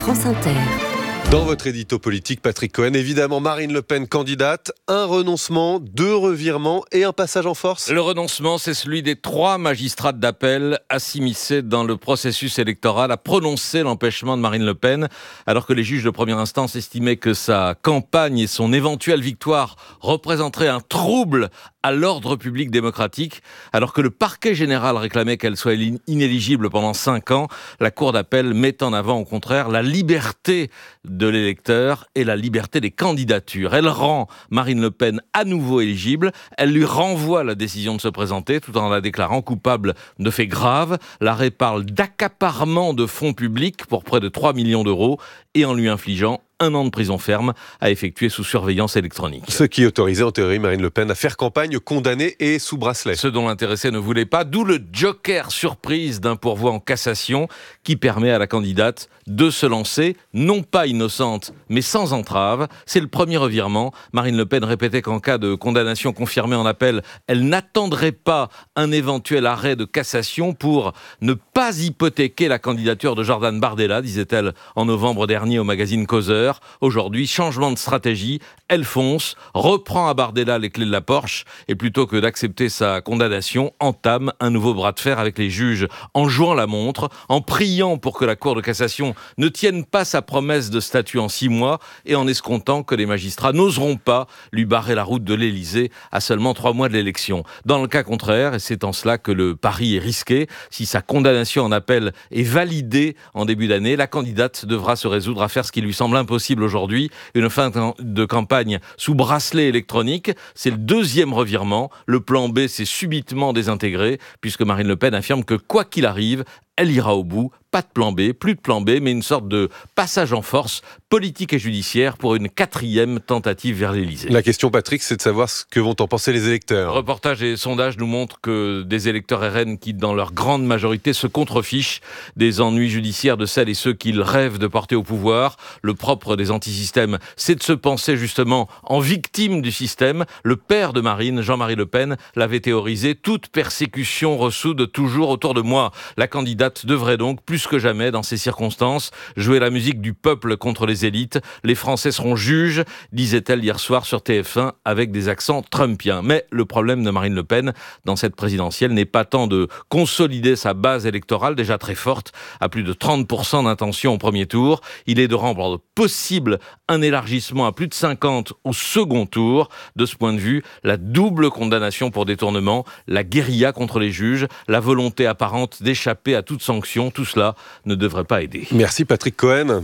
France Inter. Dans votre édito politique, Patrick Cohen, évidemment, Marine Le Pen candidate, un renoncement, 2 revirements et un passage en force. Le renoncement, c'est celui des 3 magistrats d'appel s'immiscer dans le processus électoral, à prononcer l'empêchement de Marine Le Pen, alors que les juges de première instance estimaient que sa campagne et son éventuelle victoire représenteraient un trouble à l'ordre public démocratique, alors que le parquet général réclamait qu'elle soit inéligible pendant 5 ans, la Cour d'appel met en avant au contraire la liberté de l'électeur et la liberté des candidatures. Elle rend Marine Le Pen à nouveau éligible, elle lui renvoie la décision de se présenter tout en la déclarant coupable de faits graves. L'arrêt parle d'accaparement de fonds publics pour près de 3 millions d'euros et en lui infligeant 1 an de prison ferme à effectuer sous surveillance électronique. Ce qui autorisait en théorie Marine Le Pen à faire campagne condamnée et sous bracelet. Ce dont l'intéressé ne voulait pas, d'où le joker surprise d'un pourvoi en cassation qui permet à la candidate de se lancer, non pas innocente, mais sans entrave. C'est le premier revirement. Marine Le Pen répétait qu'en cas de condamnation confirmée en appel, elle n'attendrait pas un éventuel arrêt de cassation pour ne pas hypothéquer la candidature de Jordan Bardella, disait-elle en novembre dernier au magazine Causeur. Aujourd'hui, changement de stratégie, elle fonce, reprend à Bardella les clés de la Porsche et plutôt que d'accepter sa condamnation, entame un nouveau bras de fer avec les juges en jouant la montre, en priant pour que la Cour de cassation ne tienne pas sa promesse de statut en 6 mois et en escomptant que les magistrats n'oseront pas lui barrer la route de l'Élysée à seulement 3 mois de l'élection. Dans le cas contraire, et c'est en cela que le pari est risqué, si sa condamnation en appel est validée en début d'année, la candidate devra se résoudre à faire ce qui lui semble impossible aujourd'hui, une fin de campagne sous bracelet électronique. C'est le 2e revirement. Le plan B s'est subitement désintégré puisque Marine Le Pen affirme que quoi qu'il arrive, elle ira au bout. Pas de plan B, plus de plan B, mais une sorte de passage en force politique et judiciaire pour une 4e tentative vers l'Élysée. La question, Patrick, c'est de savoir ce que vont en penser les électeurs. Reportages et sondages nous montrent que des électeurs RN qui, dans leur grande majorité, se contrefichent des ennuis judiciaires de celles et ceux qu'ils rêvent de porter au pouvoir. Le propre des antisystèmes, c'est de se penser justement en victime du système. Le père de Marine, Jean-Marie Le Pen, l'avait théorisé. Toute persécution ressoude toujours autour de moi. La candidate devrait donc, plus que jamais dans ces circonstances, jouer la musique du peuple contre les élites. Les Français seront juges, disait-elle hier soir sur TF1 avec des accents trumpiens. Mais le problème de Marine Le Pen dans cette présidentielle n'est pas tant de consolider sa base électorale, déjà très forte, à plus de 30% d'intention au premier tour. Il est de rendre possible un élargissement à plus de 50 au second tour. De ce point de vue, la double condamnation pour détournement, la guérilla contre les juges, la volonté apparente d'échapper à toute sanction, tout cela ne devrait pas aider. Merci Patrick Cohen.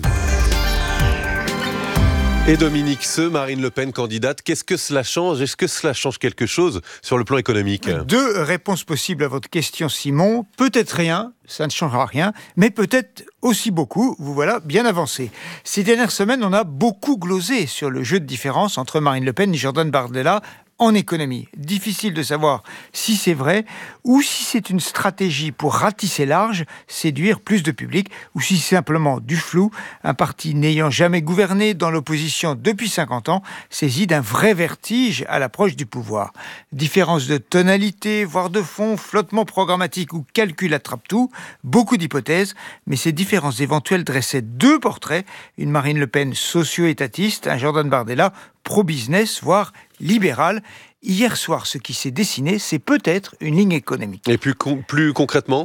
Et Dominique Seux, Marine Le Pen candidate, qu'est-ce que cela change ? Est-ce que cela change quelque chose sur le plan économique ? 2 réponses possibles à votre question, Simon. Peut-être rien, ça ne changera rien, mais peut-être aussi beaucoup, vous voilà bien avancé. Ces dernières semaines, on a beaucoup glosé sur le jeu de différence entre Marine Le Pen et Jordan Bardella en économie. Difficile de savoir si c'est vrai ou si c'est une stratégie pour ratisser large, séduire plus de public, ou si c'est simplement du flou, un parti n'ayant jamais gouverné dans l'opposition depuis 50 ans, saisi d'un vrai vertige à l'approche du pouvoir. Différence de tonalité, voire de fond, flottement programmatique ou calcul attrape-tout, beaucoup d'hypothèses, mais ces différences éventuelles dressaient 2 portraits, une Marine Le Pen socio-étatiste, un Jordan Bardella pro-business, voire libéral. Hier soir, ce qui s'est dessiné, c'est peut-être une ligne économique. Et plus concrètement ?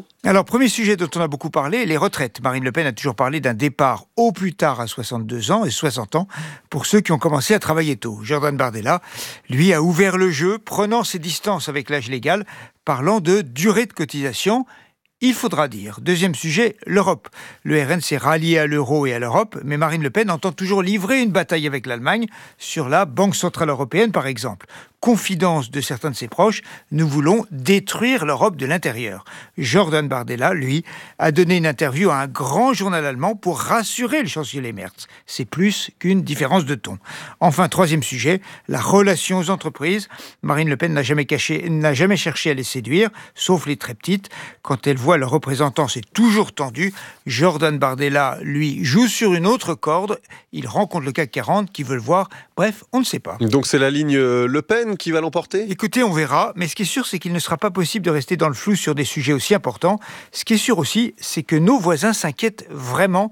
Alors, premier sujet dont on a beaucoup parlé, les retraites. Marine Le Pen a toujours parlé d'un départ au plus tard à 62 ans et 60 ans pour ceux qui ont commencé à travailler tôt. Jordan Bardella, lui, a ouvert le jeu, prenant ses distances avec l'âge légal, parlant de durée de cotisation. Il faudra dire. 2e sujet, l'Europe. Le RN s'est rallié à l'euro et à l'Europe, mais Marine Le Pen entend toujours livrer une bataille avec l'Allemagne sur la Banque Centrale Européenne, par exemple. Confidence de certains de ses proches, nous voulons détruire l'Europe de l'intérieur. Jordan Bardella, lui, a donné une interview à un grand journal allemand pour rassurer le chancelier Merz. C'est plus qu'une différence de ton. Enfin, 3e sujet, la relation aux entreprises. Marine Le Pen n'a jamais cherché à les séduire, sauf les très petites. Quand elle voit leurs représentants, c'est toujours tendu. Jordan Bardella, lui, joue sur une autre corde. Il rencontre le CAC 40 qui veut le voir. Bref, on ne sait pas. Donc c'est la ligne Le Pen qui va l'emporter ? Écoutez, on verra, mais ce qui est sûr, c'est qu'il ne sera pas possible de rester dans le flou sur des sujets aussi importants. Ce qui est sûr aussi, c'est que nos voisins s'inquiètent vraiment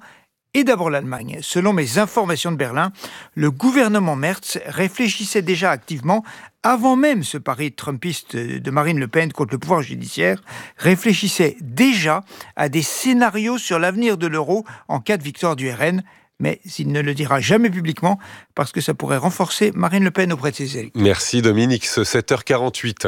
et d'abord l'Allemagne. Selon mes informations de Berlin, le gouvernement Merz réfléchissait déjà activement, avant même ce pari trumpiste de Marine Le Pen contre le pouvoir judiciaire, réfléchissait déjà à des scénarios sur l'avenir de l'euro en cas de victoire du RN. Mais il ne le dira jamais publiquement parce que ça pourrait renforcer Marine Le Pen auprès de ses élus. Merci Dominique, 7h48.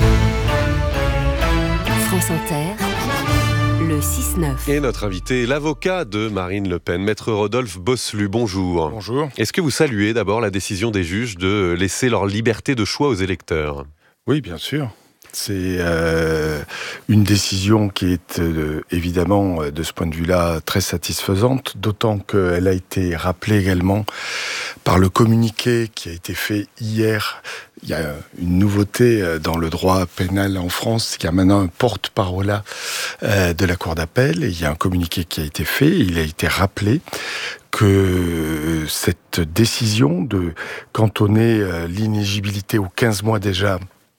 France Inter, le 6-9. Et notre invité est l'avocat de Marine Le Pen, maître Rodolphe Bosselu. Bonjour. Bonjour. Est-ce que vous saluez d'abord la décision des juges de laisser leur liberté de choix aux électeurs ? Oui, bien sûr. C'est une décision qui est évidemment, de ce point de vue-là, très satisfaisante, d'autant qu'elle a été rappelée également par le communiqué qui a été fait hier. Il y a une nouveauté dans le droit pénal en France, il y a maintenant un porte-parole de la Cour d'appel, et il y a un communiqué qui a été fait, et il a été rappelé que cette décision de cantonner l'inéligibilité aux 15 mois déjà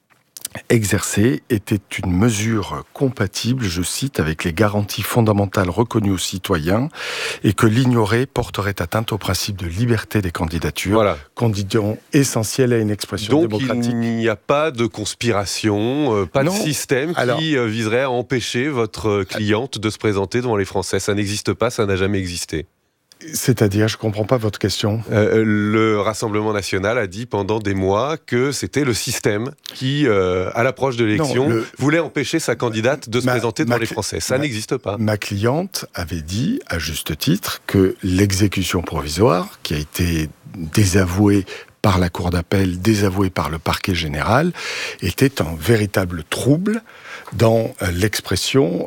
exercée était une mesure compatible, je cite, avec les garanties fondamentales reconnues aux citoyens, et que l'ignorer porterait atteinte au principe de liberté des candidatures, Voilà. condition essentielle à une expression Donc démocratique. il n'y a pas de conspiration, pas Non. de système qui viserait à empêcher votre cliente de se présenter devant les Français. Ça n'existe pas, ça n'a jamais existé. C'est-à-dire, je ne comprends pas votre question. Le Rassemblement national a dit pendant des mois que c'était le système qui, à l'approche de l'élection, voulait empêcher sa candidate de se présenter devant les Français. Ça n'existe pas. Ma cliente avait dit, à juste titre, que l'exécution provisoire, qui a été désavouée par la Cour d'appel, désavouée par le parquet général, était un véritable trouble dans l'expression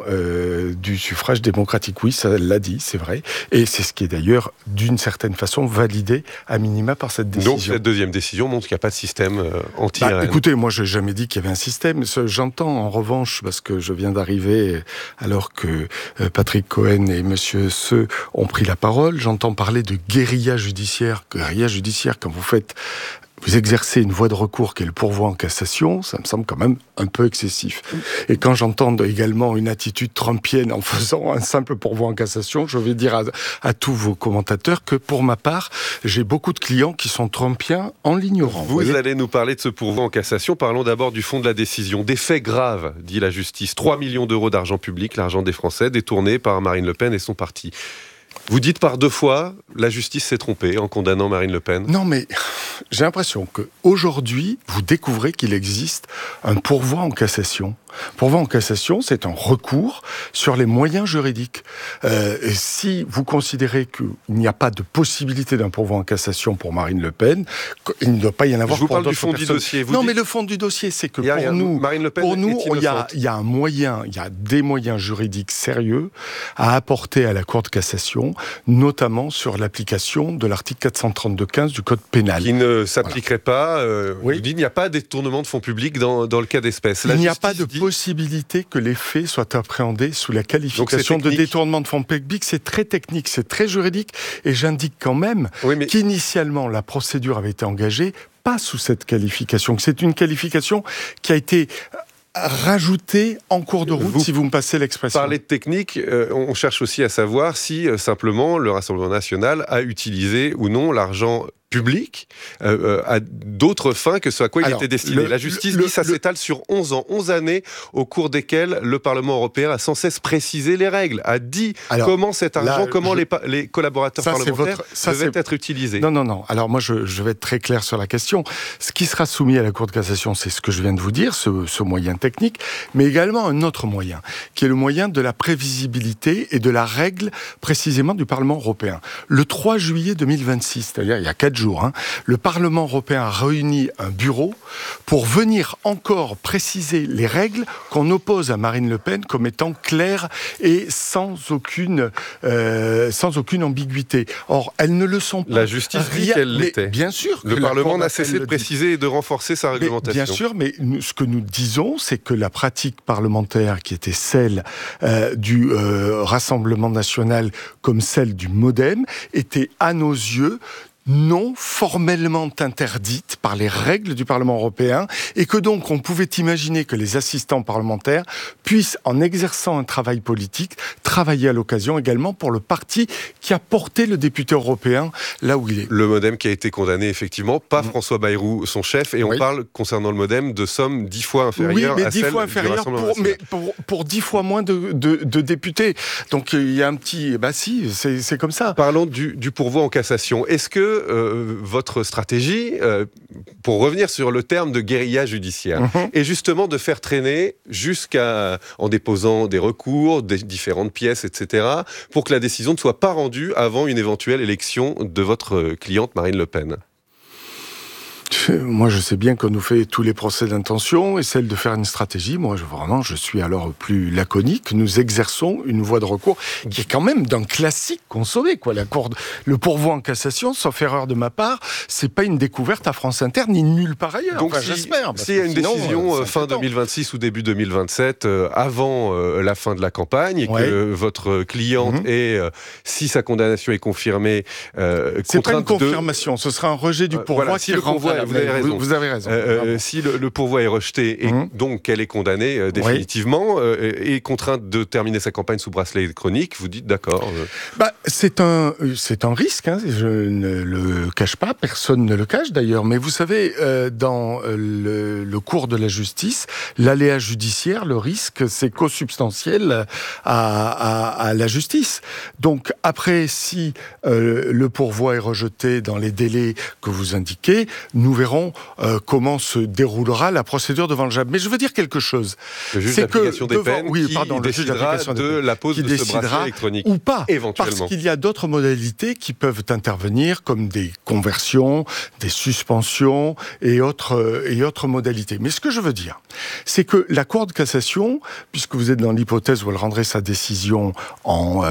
du suffrage démocratique. Oui, ça l'a dit, c'est vrai. Et c'est ce qui est d'ailleurs, d'une certaine façon, validé à minima par cette décision. Donc cette deuxième décision montre qu'il n'y a pas de système anti-RN. Écoutez, moi je n'ai jamais dit qu'il y avait un système. J'entends en revanche, parce que je viens d'arriver alors que Patrick Cohen et Monsieur Seux ont pris la parole, j'entends parler de guérilla judiciaire. Guérilla judiciaire, quand vous exercez une voie de recours qui est le pourvoi en cassation, ça me semble quand même un peu excessif. Et quand j'entends également une attitude trumpienne en faisant un simple pourvoi en cassation, je vais dire à tous vos commentateurs que pour ma part, j'ai beaucoup de clients qui sont trumpiens en l'ignorant. Vous allez nous parler de ce pourvoi en cassation. Parlons d'abord du fond de la décision. Des faits graves, dit la justice. 3 millions d'euros d'argent public, l'argent des Français, détourné par Marine Le Pen et son parti. Vous dites par 2 fois, la justice s'est trompée en condamnant Marine Le Pen. Non, mais j'ai l'impression qu'aujourd'hui, vous découvrez qu'il existe un pourvoi en cassation. Pourvoi en cassation, c'est un recours sur les moyens juridiques. Et si vous considérez qu'il n'y a pas de possibilité d'un pourvoi en cassation pour Marine Le Pen, il ne doit pas y en avoir pour d'autres personnes. Je vous parle du fond du dossier. Non, mais le fond du dossier, c'est que pour nous, Marine Le Pen il y a un moyen, il y a des moyens juridiques sérieux à apporter à la Cour de cassation, notamment sur l'application de l'article 432-15 du Code pénal. Qui ne s'appliquerait pas. Vous dites, il n'y a pas de détournement de fonds publics dans le cas d'espèce. Il n'y a pas de possibilité que les faits soient appréhendés sous la qualification de détournement de fonds publics. C'est très technique, c'est très juridique, et j'indique quand même qu'initialement la procédure avait été engagée pas sous cette qualification. C'est une qualification qui a été rajoutée en cours de route, si vous me passez l'expression. Parler de technique, on cherche aussi à savoir si simplement le Rassemblement national a utilisé ou non l'argent public à d'autres fins que ce à quoi il était destiné. La justice dit que ça s'étale sur 11 ans, 11 années au cours desquelles le Parlement européen a sans cesse précisé les règles, a dit comment cet argent, les collaborateurs parlementaires devaient être utilisés. Non. Alors moi, je vais être très clair sur la question. Ce qui sera soumis à la Cour de cassation, c'est ce que je viens de vous dire, ce moyen technique, mais également un autre moyen, qui est le moyen de la prévisibilité et de la règle précisément du Parlement européen. Le 3 juillet 2026, c'est-à-dire il y a 4 jours, le Parlement européen a réuni un bureau pour venir encore préciser les règles qu'on oppose à Marine Le Pen comme étant claires et sans aucune ambiguïté. Or, elles ne le sont pas. La justice dit qu'elles l'étaient. Bien sûr. Le Parlement n'a cessé de préciser et de renforcer sa réglementation. Bien sûr, mais ce que nous disons, c'est que la pratique parlementaire qui était celle du Rassemblement national comme celle du MoDem était à nos yeux non formellement interdite par les règles du Parlement européen et que donc on pouvait imaginer que les assistants parlementaires puissent, en exerçant un travail politique, travailler à l'occasion également pour le parti qui a porté le député européen là où il est. Le MoDem qui a été condamné effectivement, pas François Bayrou, son chef, et on parle concernant le MoDem de sommes 10 fois inférieures à celles du Rassemblement national. Pour 10 fois moins de députés. Donc il y a un petit... c'est comme ça. Parlons du pourvoi en cassation. Est-ce que votre stratégie, pour revenir sur le terme de guérilla judiciaire, est justement de faire traîner en déposant des recours, des différentes pièces, etc., pour que la décision ne soit pas rendue avant une éventuelle élection de votre cliente Marine Le Pen? Moi, je sais bien qu'on nous fait tous les procès d'intention et celle de faire une stratégie. Moi, je suis alors plus laconique. Nous exerçons une voie de recours qui est quand même d'un classique consommé, quoi. Le pourvoi en cassation, sauf erreur de ma part, c'est pas une découverte à France Inter ni nulle part ailleurs. Donc, j'espère. S'il y a une décision fin 2026 ou début 2027, avant la fin de la campagne, et que votre cliente si sa condamnation est confirmée, c'est pas une confirmation, ce sera un rejet du pourvoi qui renvoie. Vous avez raison. Si le pourvoi est rejeté et donc qu'elle est condamnée définitivement et contrainte de terminer sa campagne sous bracelet électronique, vous dites d'accord. C'est un risque, hein, je ne le cache pas, personne ne le cache d'ailleurs, mais vous savez, dans le cours de la justice, l'aléa judiciaire, le risque, c'est co-substantiel à la justice. Donc après, si le pourvoi est rejeté dans les délais que vous indiquez, nous verrons comment se déroulera la procédure devant le JAB. Mais je veux dire quelque chose. Le juge d'application des peines décidera de la pose de ce bracelet électronique. Ou pas, éventuellement. Parce qu'il y a d'autres modalités qui peuvent intervenir, comme des conversions, des suspensions et autres modalités. Mais ce que je veux dire, c'est que la Cour de cassation, puisque vous êtes dans l'hypothèse où elle rendrait sa décision en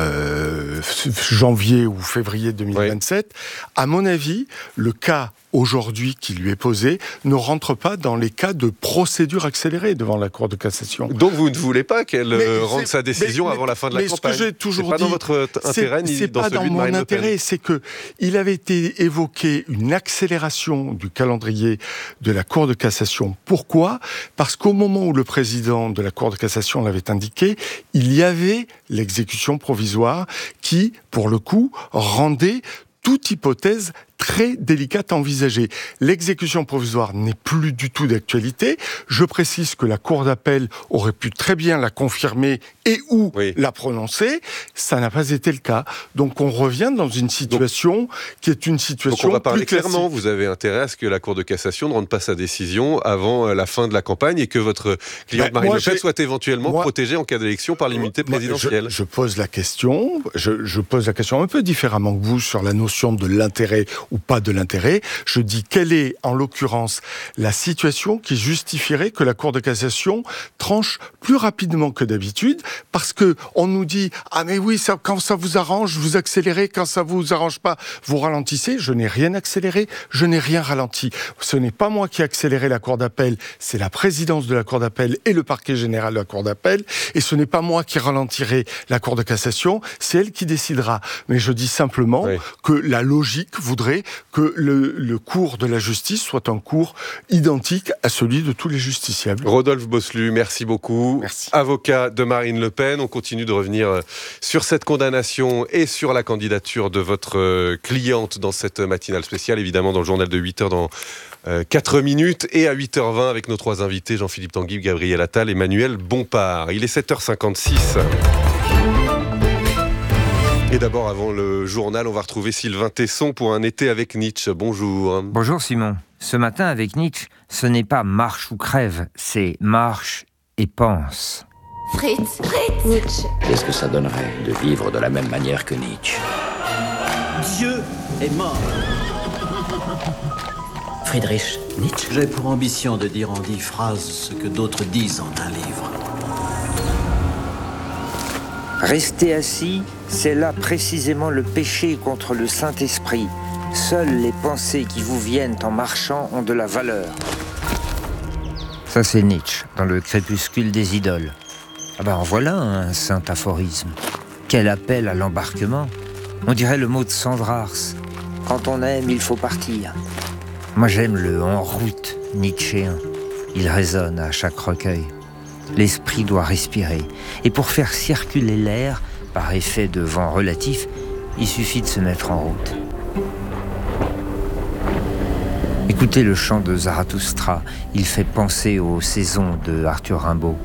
janvier ou février 2027, à mon avis, le cas aujourd'hui qui lui est posé ne rentre pas dans les cas de procédure accélérée devant la Cour de cassation. Donc vous ne voulez pas qu'elle rende sa décision avant la fin de la campagne. Mais ce que j'ai toujours dit, c'est pas dans votre intérêt ni dans celui de Marine Le Pen. C'est que il avait été évoqué une accélération du calendrier de la Cour de cassation. Pourquoi ? Parce qu'au moment où le président de la Cour de cassation l'avait indiqué, il y avait l'exécution provisoire qui, pour le coup, rendait toute hypothèse très délicate à envisager. L'exécution provisoire n'est plus du tout d'actualité. Je précise que la Cour d'appel aurait pu très bien la confirmer et ou la prononcer. Ça n'a pas été le cas. Donc on revient dans une situation qui est une situation donc on va parler plus clairement. Vous avez intérêt à ce que la Cour de cassation ne rende pas sa décision avant la fin de la campagne et que votre cliente Marine Le Pen soit éventuellement protégée en cas d'élection par l'immunité présidentielle. Je pose la question. Je pose la question un peu différemment que vous sur la notion de l'intérêt ou pas de l'intérêt. Je dis quelle est, en l'occurrence, la situation qui justifierait que la Cour de cassation tranche plus rapidement que d'habitude, parce que on nous dit « Ah mais oui, quand ça vous arrange, vous accélérez, quand ça vous arrange pas, vous ralentissez ». Je n'ai rien accéléré, je n'ai rien ralenti. Ce n'est pas moi qui ai accéléré la Cour d'appel, c'est la présidence de la Cour d'appel et le parquet général de la Cour d'appel, et ce n'est pas moi qui ralentirai la Cour de cassation, c'est elle qui décidera. Mais je dis simplement que la logique voudrait que le cours de la justice soit un cours identique à celui de tous les justiciables. Rodolphe Bosselut, merci beaucoup. Merci. Avocat de Marine Le Pen, on continue de revenir sur cette condamnation et sur la candidature de votre cliente dans cette matinale spéciale, évidemment dans le journal de 8h dans 4 minutes, et à 8h20 avec nos 3 invités, Jean-Philippe Tanguy, Gabriel Attal, Emmanuel Bompard. Il est 7h56. Et d'abord, avant le journal, on va retrouver Sylvain Tesson pour un été avec Nietzsche. Bonjour. Bonjour Simon. Ce matin avec Nietzsche, ce n'est pas marche ou crève, c'est marche et pense. Fritz, Nietzsche. Qu'est-ce que ça donnerait de vivre de la même manière que Nietzsche ? Dieu est mort. Friedrich Nietzsche. J'ai pour ambition de dire en 10 phrases ce que d'autres disent en un livre. Rester assis, c'est là précisément le péché contre le Saint-Esprit. Seules les pensées qui vous viennent en marchant ont de la valeur. Ça c'est Nietzsche, dans le crépuscule des idoles. Ah ben en voilà un saint aphorisme. Quel appel à l'embarquement. On dirait le mot de Sandrars. Quand on aime, il faut partir. Moi j'aime le en route nietzschéen. Il résonne à chaque recueil. L'esprit doit respirer. Et pour faire circuler l'air, par effet de vent relatif, il suffit de se mettre en route. Écoutez le chant de Zarathustra, il fait penser aux saisons de Arthur Rimbaud.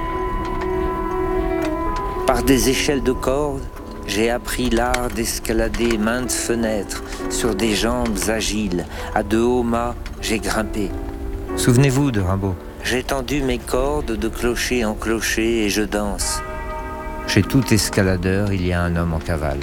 Par des échelles de cordes, j'ai appris l'art d'escalader maintes fenêtres sur des jambes agiles. À de hauts mâts, j'ai grimpé. Souvenez-vous de Rimbaud. J'ai tendu mes cordes de clocher en clocher et je danse. Chez tout escaladeur, il y a un homme en cavale.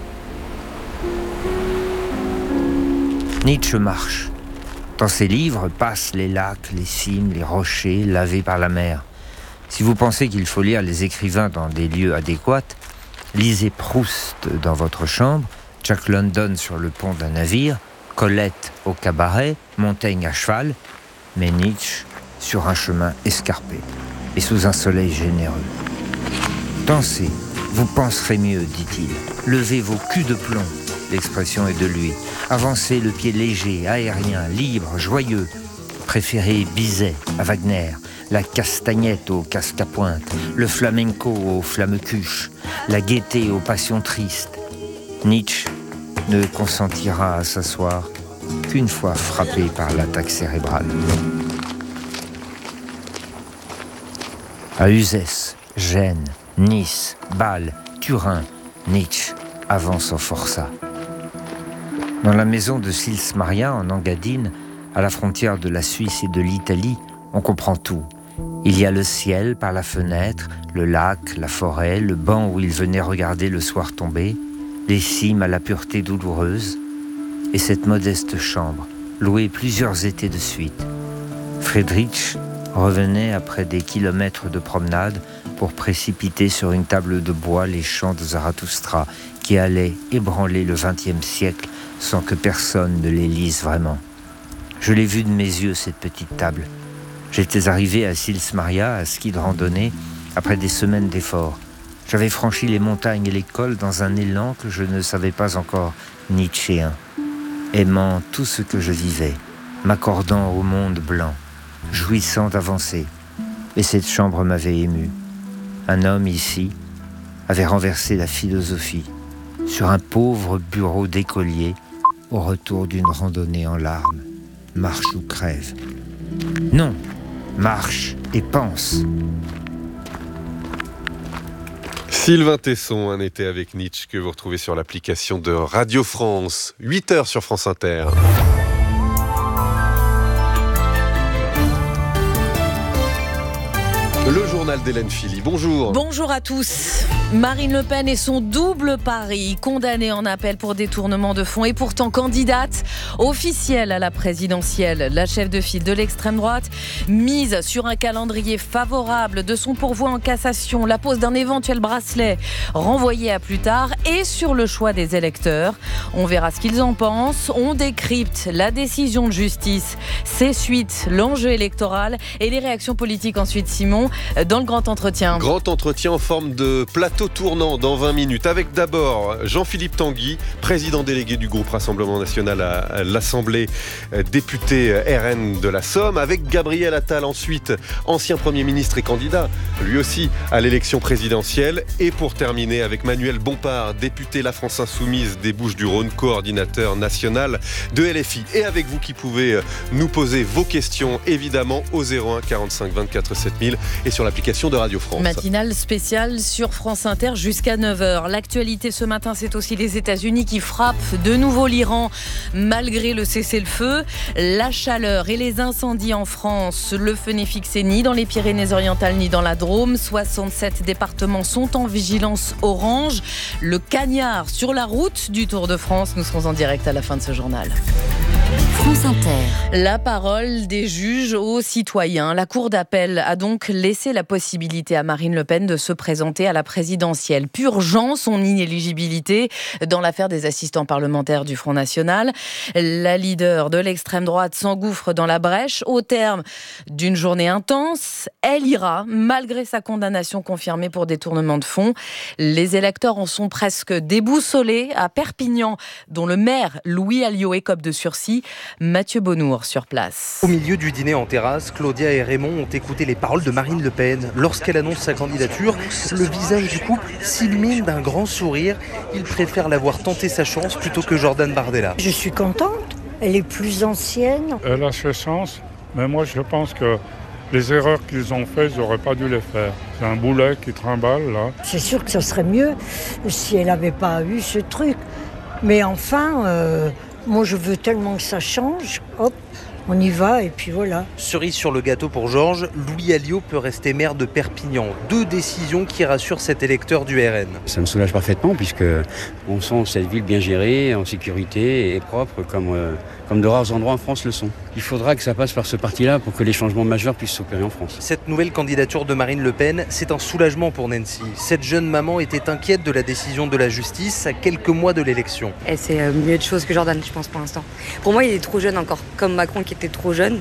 Nietzsche marche. Dans ses livres passent les lacs, les cimes, les rochers lavés par la mer. Si vous pensez qu'il faut lire les écrivains dans des lieux adéquats, lisez Proust dans votre chambre, Jack London sur le pont d'un navire, Colette au cabaret, Montaigne à cheval, mais Nietzsche sur un chemin escarpé et sous un soleil généreux. Dansez, vous penserez mieux, dit-il. Levez vos culs de plomb, l'expression est de lui. Avancez le pied léger, aérien, libre, joyeux. Préférez Bizet à Wagner, la castagnette au casque à pointe, le flamenco aux flammes-cuches, la gaieté aux passions tristes. Nietzsche ne consentira à s'asseoir qu'une fois frappé par l'attaque cérébrale. À Uzès, Gênes, Nice, Bâle, Turin, Nietzsche avance en forçat. Dans la maison de Sils Maria, en Engadine, à la frontière de la Suisse et de l'Italie, on comprend tout. Il y a le ciel par la fenêtre, le lac, la forêt, le banc où il venait regarder le soir tombé, les cimes à la pureté douloureuse, et cette modeste chambre, louée plusieurs étés de suite. Friedrich revenait après des kilomètres de promenade pour précipiter sur une table de bois les chants de Zarathustra qui allaient ébranler le XXe siècle sans que personne ne les lise vraiment. Je l'ai vue de mes yeux, cette petite table. J'étais arrivé à Sils Maria, à ski de randonnée, après des semaines d'efforts. J'avais franchi les montagnes et les cols dans un élan que je ne savais pas encore nietzschéen, aimant tout ce que je vivais, m'accordant au monde blanc, jouissant d'avancer. Et cette chambre m'avait ému. Un homme ici avait renversé la philosophie sur un pauvre bureau d'écolier au retour d'une randonnée en larmes. Marche ou crève. Non, marche et pense. Sylvain Tesson, un été avec Nietzsche, que vous retrouvez sur l'application de Radio France. 8h sur France Inter. Le journal d'Hélène Philly. Bonjour. Bonjour à tous. Marine Le Pen et son double pari, condamnée en appel pour détournement de fonds et pourtant candidate officielle à la présidentielle. La chef de file de l'extrême droite mise sur un calendrier favorable de son pourvoi en cassation, la pose d'un éventuel bracelet renvoyé à plus tard et sur le choix des électeurs. On verra ce qu'ils en pensent. On décrypte la décision de justice, ses suites, l'enjeu électoral et les réactions politiques ensuite, Simon, dans le grand entretien. Grand entretien en forme de plateau tournant dans 20 minutes. Avec d'abord Jean-Philippe Tanguy, président délégué du groupe Rassemblement National à l'Assemblée, député RN de la Somme. Avec Gabriel Attal ensuite, ancien Premier ministre et candidat, lui aussi, à l'élection présidentielle. Et pour terminer avec Manuel Bompard, député La France Insoumise des Bouches-du-Rhône, coordinateur national de LFI. Et avec vous qui pouvez nous poser vos questions, évidemment, au 01 45 24 7000 et sur l'application de Radio France. Matinale spéciale sur France Inter jusqu'à 9h. L'actualité ce matin, c'est aussi les États-Unis qui frappent de nouveau l'Iran malgré le cessez-le-feu. La chaleur et les incendies en France. Le feu n'est fixé ni dans les Pyrénées-Orientales ni dans la Drôme. 67 départements sont en vigilance orange. Le cagnard sur la route du Tour de France. Nous serons en direct à la fin de ce journal. France Inter. La parole des juges aux citoyens. La Cour d'appel a donc laissé la possibilité à Marine Le Pen de se présenter à la présidentielle, purgeant son inéligibilité dans l'affaire des assistants parlementaires du Front National. La leader de l'extrême droite s'engouffre dans la brèche. Au terme d'une journée intense, elle ira, malgré sa condamnation confirmée pour détournement de fonds. Les électeurs en sont presque déboussolés à Perpignan, dont le maire Louis Alliot écope de sursis. Mathieu Bonnour sur place. Au milieu du dîner en terrasse, Claudia et Raymond ont écouté les paroles de Marine Le Pen. Lorsqu'elle annonce sa candidature, le visage du couple s'illumine d'un grand sourire. Ils préfèrent la voir tenter sa chance plutôt que Jordan Bardella. Je suis contente, elle est plus ancienne. Elle a ses chances, mais moi je pense que les erreurs qu'ils ont faites, ils n'auraient pas dû les faire. C'est un boulet qui trimballe là. C'est sûr que ce serait mieux si elle n'avait pas eu ce truc. Mais enfin... moi, je veux tellement que ça change. Hop, on y va et puis voilà. Cerise sur le gâteau pour Georges, Louis Alliot peut rester maire de Perpignan. 2 décisions qui rassurent cet électeur du RN. Ça me soulage parfaitement puisque on sent cette ville bien gérée, en sécurité et propre comme de rares endroits en France le sont. Il faudra que ça passe par ce parti-là pour que les changements majeurs puissent s'opérer en France. Cette nouvelle candidature de Marine Le Pen, c'est un soulagement pour Nancy. Cette jeune maman était inquiète de la décision de la justice à quelques mois de l'élection. Et c'est mieux de choses que Jordan, je pense, pour l'instant. Pour moi, il est trop jeune encore, comme Macron qui était trop jeune.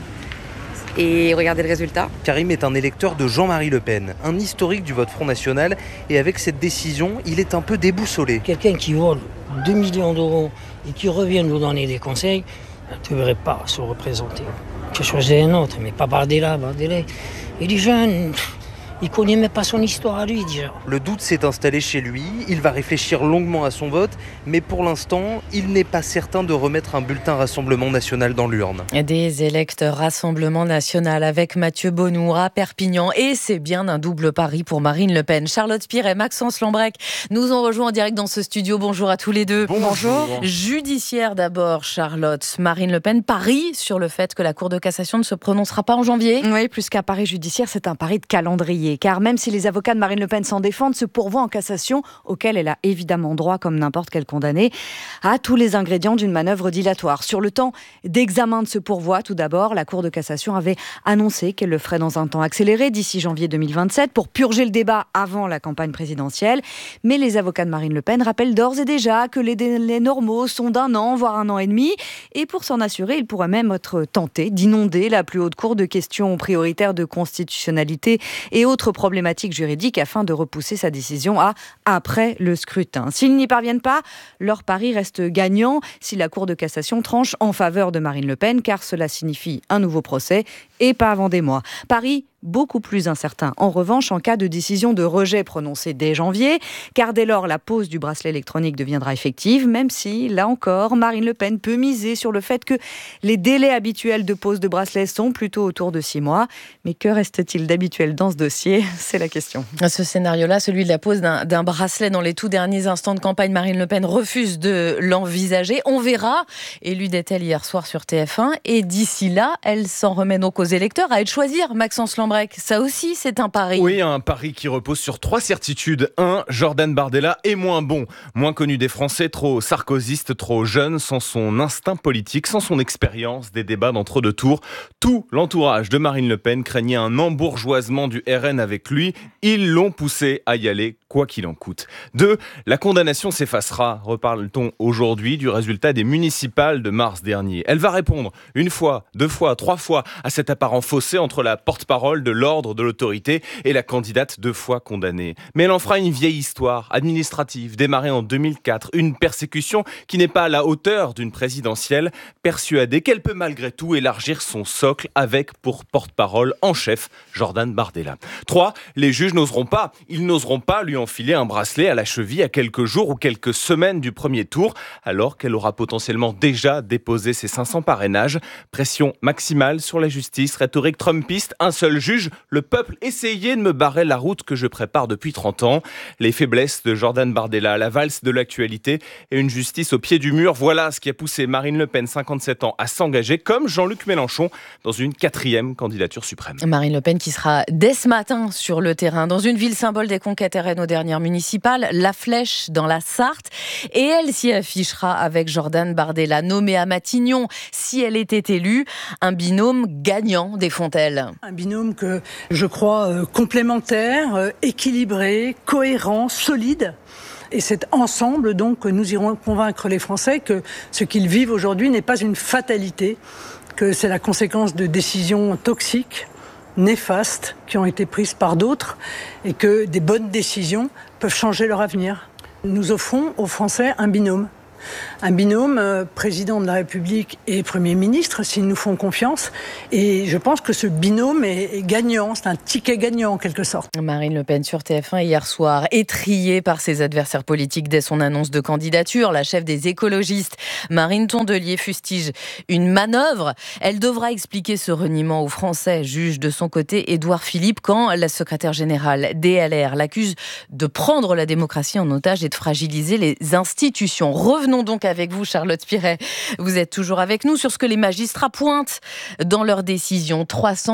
Et regardez le résultat. Karim est un électeur de Jean-Marie Le Pen, un historique du vote Front National. Et avec cette décision, il est un peu déboussolé. Quelqu'un qui vole 2 millions d'euros et qui revient nous donner des conseils, tu ne devrais pas se représenter. Tu choisis un autre, mais pas Bardella. Il est jeune, il ne connaît même pas son histoire à lui déjà. Le doute s'est installé chez lui, il va réfléchir longuement à son vote, mais pour l'instant, il n'est pas certain de remettre un bulletin Rassemblement National dans l'urne. Des électeurs Rassemblement National avec Mathieu Bonnour à Perpignan, et c'est bien un double pari pour Marine Le Pen. Charlotte Spire et Maxence Lambrec nous ont rejoints en direct dans ce studio. Bonjour à tous les deux. Bonjour. Judiciaire d'abord, Charlotte. Marine Le Pen parie sur le fait que la Cour de cassation ne se prononcera pas en janvier. Oui, plus qu'un pari judiciaire, c'est un pari de calendrier. Car même si les avocats de Marine Le Pen s'en défendent, ce pourvoi en cassation, auquel elle a évidemment droit comme n'importe quel condamné, a tous les ingrédients d'une manœuvre dilatoire. Sur le temps d'examen de ce pourvoi, tout d'abord, la Cour de cassation avait annoncé qu'elle le ferait dans un temps accéléré, d'ici janvier 2027, pour purger le débat avant la campagne présidentielle. Mais les avocats de Marine Le Pen rappellent d'ores et déjà que les délais normaux sont d'1 an, voire 1 an et demi. Et pour s'en assurer, il pourrait même être tenté d'inonder la plus haute cour de questions prioritaires de constitutionnalité et autres problématiques juridiques afin de repousser sa décision à après le scrutin. S'ils n'y parviennent pas, leur pari reste gagnant si la Cour de cassation tranche en faveur de Marine Le Pen, car cela signifie un nouveau procès et pas avant des mois. Paris beaucoup plus incertain. En revanche, en cas de décision de rejet prononcée dès janvier, car dès lors, la pose du bracelet électronique deviendra effective, même si, là encore, Marine Le Pen peut miser sur le fait que les délais habituels de pose de bracelet sont plutôt autour de 6 mois. Mais que reste-t-il d'habituel dans ce dossier ? C'est la question. Ce scénario-là, celui de la pose d'un bracelet dans les tout derniers instants de campagne, Marine Le Pen refuse de l'envisager. On verra, élue d'Etel hier soir sur TF1, et d'ici là, elle s'en remet donc aux électeurs à elles choisir. Maxence Lambrec, ça aussi, c'est un pari. Oui, un pari qui repose sur 3 certitudes. 1, Jordan Bardella est moins bon. Moins connu des Français, trop sarkozyste, trop jeune, sans son instinct politique, sans son expérience des débats d'entre-deux tours. Tout l'entourage de Marine Le Pen craignait un embourgeoisement du RN avec lui. Ils l'ont poussé à y aller, quoi qu'il en coûte. 2, la condamnation s'effacera. Reparle-t-on aujourd'hui du résultat des municipales de mars dernier. Elle va répondre 1 fois, 2 fois, 3 fois à cet apparent fossé entre la porte-parole de l'ordre de l'autorité et la candidate 2 fois condamnée. Mais elle en fera une vieille histoire administrative démarrée en 2004, une persécution qui n'est pas à la hauteur d'une présidentielle, persuadée qu'elle peut malgré tout élargir son socle avec pour porte-parole en chef Jordan Bardella. 3, les juges n'oseront pas lui enfiler un bracelet à la cheville à quelques jours ou quelques semaines du premier tour, alors qu'elle aura potentiellement déjà déposé ses 500 parrainages. Pression maximale sur la justice, rhétorique trumpiste, un seul juge juge, le peuple essayait de me barrer la route que je prépare depuis 30 ans. Les faiblesses de Jordan Bardella, la valse de l'actualité et une justice au pied du mur. Voilà ce qui a poussé Marine Le Pen, 57 ans, à s'engager comme Jean-Luc Mélenchon dans une 4e candidature suprême. Marine Le Pen qui sera dès ce matin sur le terrain dans une ville symbole des conquêtes RN aux dernières municipales, La Flèche dans la Sarthe. Et elle s'y affichera avec Jordan Bardella, nommée à Matignon. Si elle était élue, un binôme gagnant des Fontelles. Un binôme que je crois complémentaire, équilibré, cohérent, solide. Et c'est ensemble donc que nous irons convaincre les Français que ce qu'ils vivent aujourd'hui n'est pas une fatalité, que c'est la conséquence de décisions toxiques, néfastes, qui ont été prises par d'autres, et que des bonnes décisions peuvent changer leur avenir. Nous offrons aux Français un binôme. Un binôme président de la République et Premier ministre, s'ils nous font confiance. Et je pense que ce binôme est gagnant, c'est un ticket gagnant en quelque sorte. Marine Le Pen sur TF1 hier soir, étrillée par ses adversaires politiques dès son annonce de candidature. La chef des écologistes, Marine Tondelier, fustige une manœuvre. Elle devra expliquer ce reniement aux Français, juge de son côté Édouard Philippe, quand la secrétaire générale DLR l'accuse de prendre la démocratie en otage et de fragiliser les institutions. Revenons donc avec vous, Charlotte Piret. Vous êtes toujours avec nous sur ce que les magistrats pointent dans leurs décisions.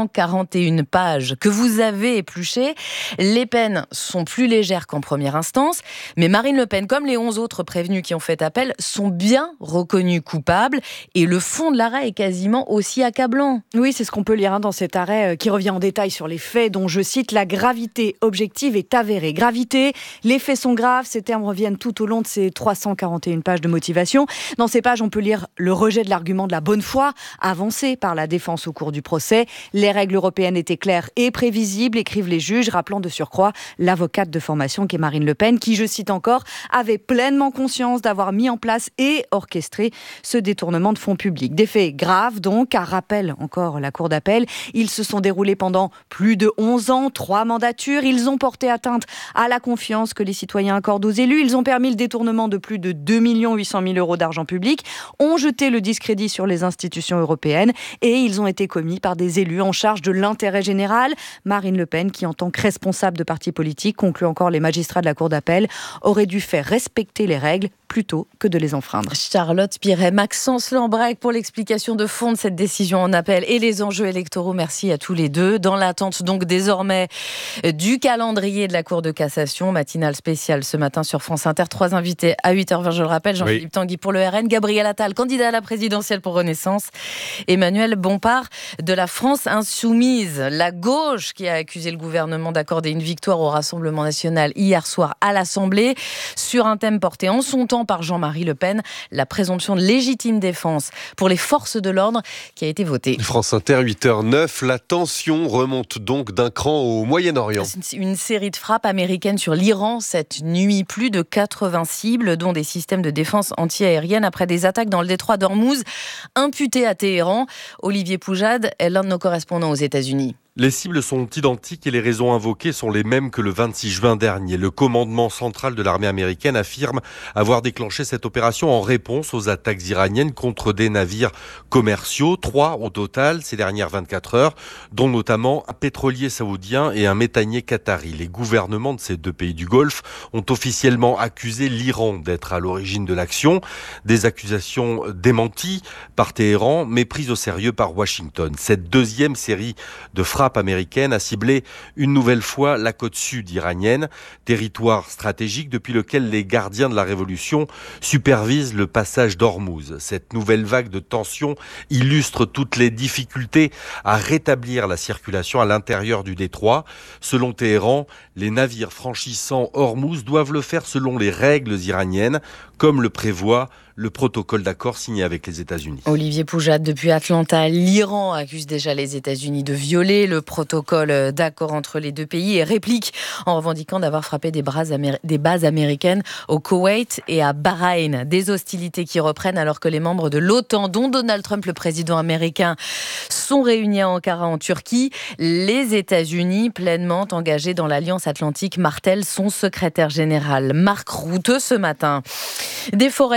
341 pages que vous avez épluchées. Les peines sont plus légères qu'en première instance, mais Marine Le Pen, comme les 11 autres prévenus qui ont fait appel, sont bien reconnus coupables et le fond de l'arrêt est quasiment aussi accablant. Oui, c'est ce qu'on peut lire dans cet arrêt qui revient en détail sur les faits dont, je cite, la gravité objective est avérée. Gravité, les faits sont graves, ces termes reviennent tout au long de ces 341 pages de motivation. Dans ces pages, on peut lire le rejet de l'argument de la bonne foi avancé par la défense au cours du procès. Les règles européennes étaient claires et prévisibles, écrivent les juges, rappelant de surcroît l'avocate de formation qu'est Marine Le Pen, qui, je cite encore, avait pleinement conscience d'avoir mis en place et orchestré ce détournement de fonds publics. Des faits graves donc, car rappelle encore la Cour d'appel, ils se sont déroulés pendant plus de 11 ans, 3 mandatures, ils ont porté atteinte à la confiance que les citoyens accordent aux élus, ils ont permis le détournement de plus de 2 800 000 € d'argent public, ont jeté le discrédit sur les institutions européennes et ils ont été commis par des élus en charge de l'intérêt général. Marine Le Pen, qui en tant que responsable de parti politique, conclut encore les magistrats de la Cour d'appel, aurait dû faire respecter les règles plutôt que de les enfreindre. Charlotte Piret, Maxence Lambrec pour l'explication de fond de cette décision en appel et les enjeux électoraux. Merci à tous les deux. Dans l'attente donc désormais du calendrier de la Cour de cassation, matinale spéciale ce matin sur France Inter. 3 invités à 8h20, je le rappelle. Jean-Philippe Tanguy pour le RN, Gabriel Attal, candidat à la présidentielle pour Renaissance, Emmanuel Bompard de la France Insoumise, la gauche qui a accusé le gouvernement d'accorder une victoire au Rassemblement National hier soir à l'Assemblée sur un thème porté en son temps par Jean-Marie Le Pen, la présomption de légitime défense pour les forces de l'ordre qui a été votée. France Inter, 8h09, la tension remonte donc d'un cran au Moyen-Orient. Une série de frappes américaines sur l'Iran cette nuit, plus de 80 cibles, dont des systèmes de défense anti-aérienne après des attaques dans le détroit d'Ormuz, imputées à Téhéran. Olivier Poujade est l'un de nos correspondants aux États-Unis. Les cibles sont identiques et les raisons invoquées sont les mêmes que le 26 juin dernier. Le commandement central de l'armée américaine affirme avoir déclenché cette opération en réponse aux attaques iraniennes contre des navires commerciaux. 3 au total ces dernières 24 heures, dont notamment un pétrolier saoudien et un méthanier qatari. Les gouvernements de ces 2 pays du Golfe ont officiellement accusé l'Iran d'être à l'origine de l'action. Des accusations démenties par Téhéran, mais prises au sérieux par Washington. Cette deuxième série de frappes américaine a ciblé une nouvelle fois la côte sud iranienne, territoire stratégique depuis lequel les gardiens de la révolution supervisent le passage d'Ormuz. Cette nouvelle vague de tensions illustre toutes les difficultés à rétablir la circulation à l'intérieur du détroit. Selon Téhéran, les navires franchissant Ormuz doivent le faire selon les règles iraniennes, comme le prévoit le protocole d'accord signé avec les États-Unis. Olivier Poujade depuis Atlanta. L'Iran accuse déjà les États-Unis de violer le protocole d'accord entre les 2 pays et réplique en revendiquant d'avoir frappé des bases américaines au Koweït et à Bahreïn. Des hostilités qui reprennent alors que les membres de l'OTAN, dont Donald Trump, le président américain, sont réunis à Ankara en Turquie. Les États-Unis, pleinement engagés dans l'Alliance Atlantique, martèlent son secrétaire général Mark Rutte ce matin. Des forêts interdites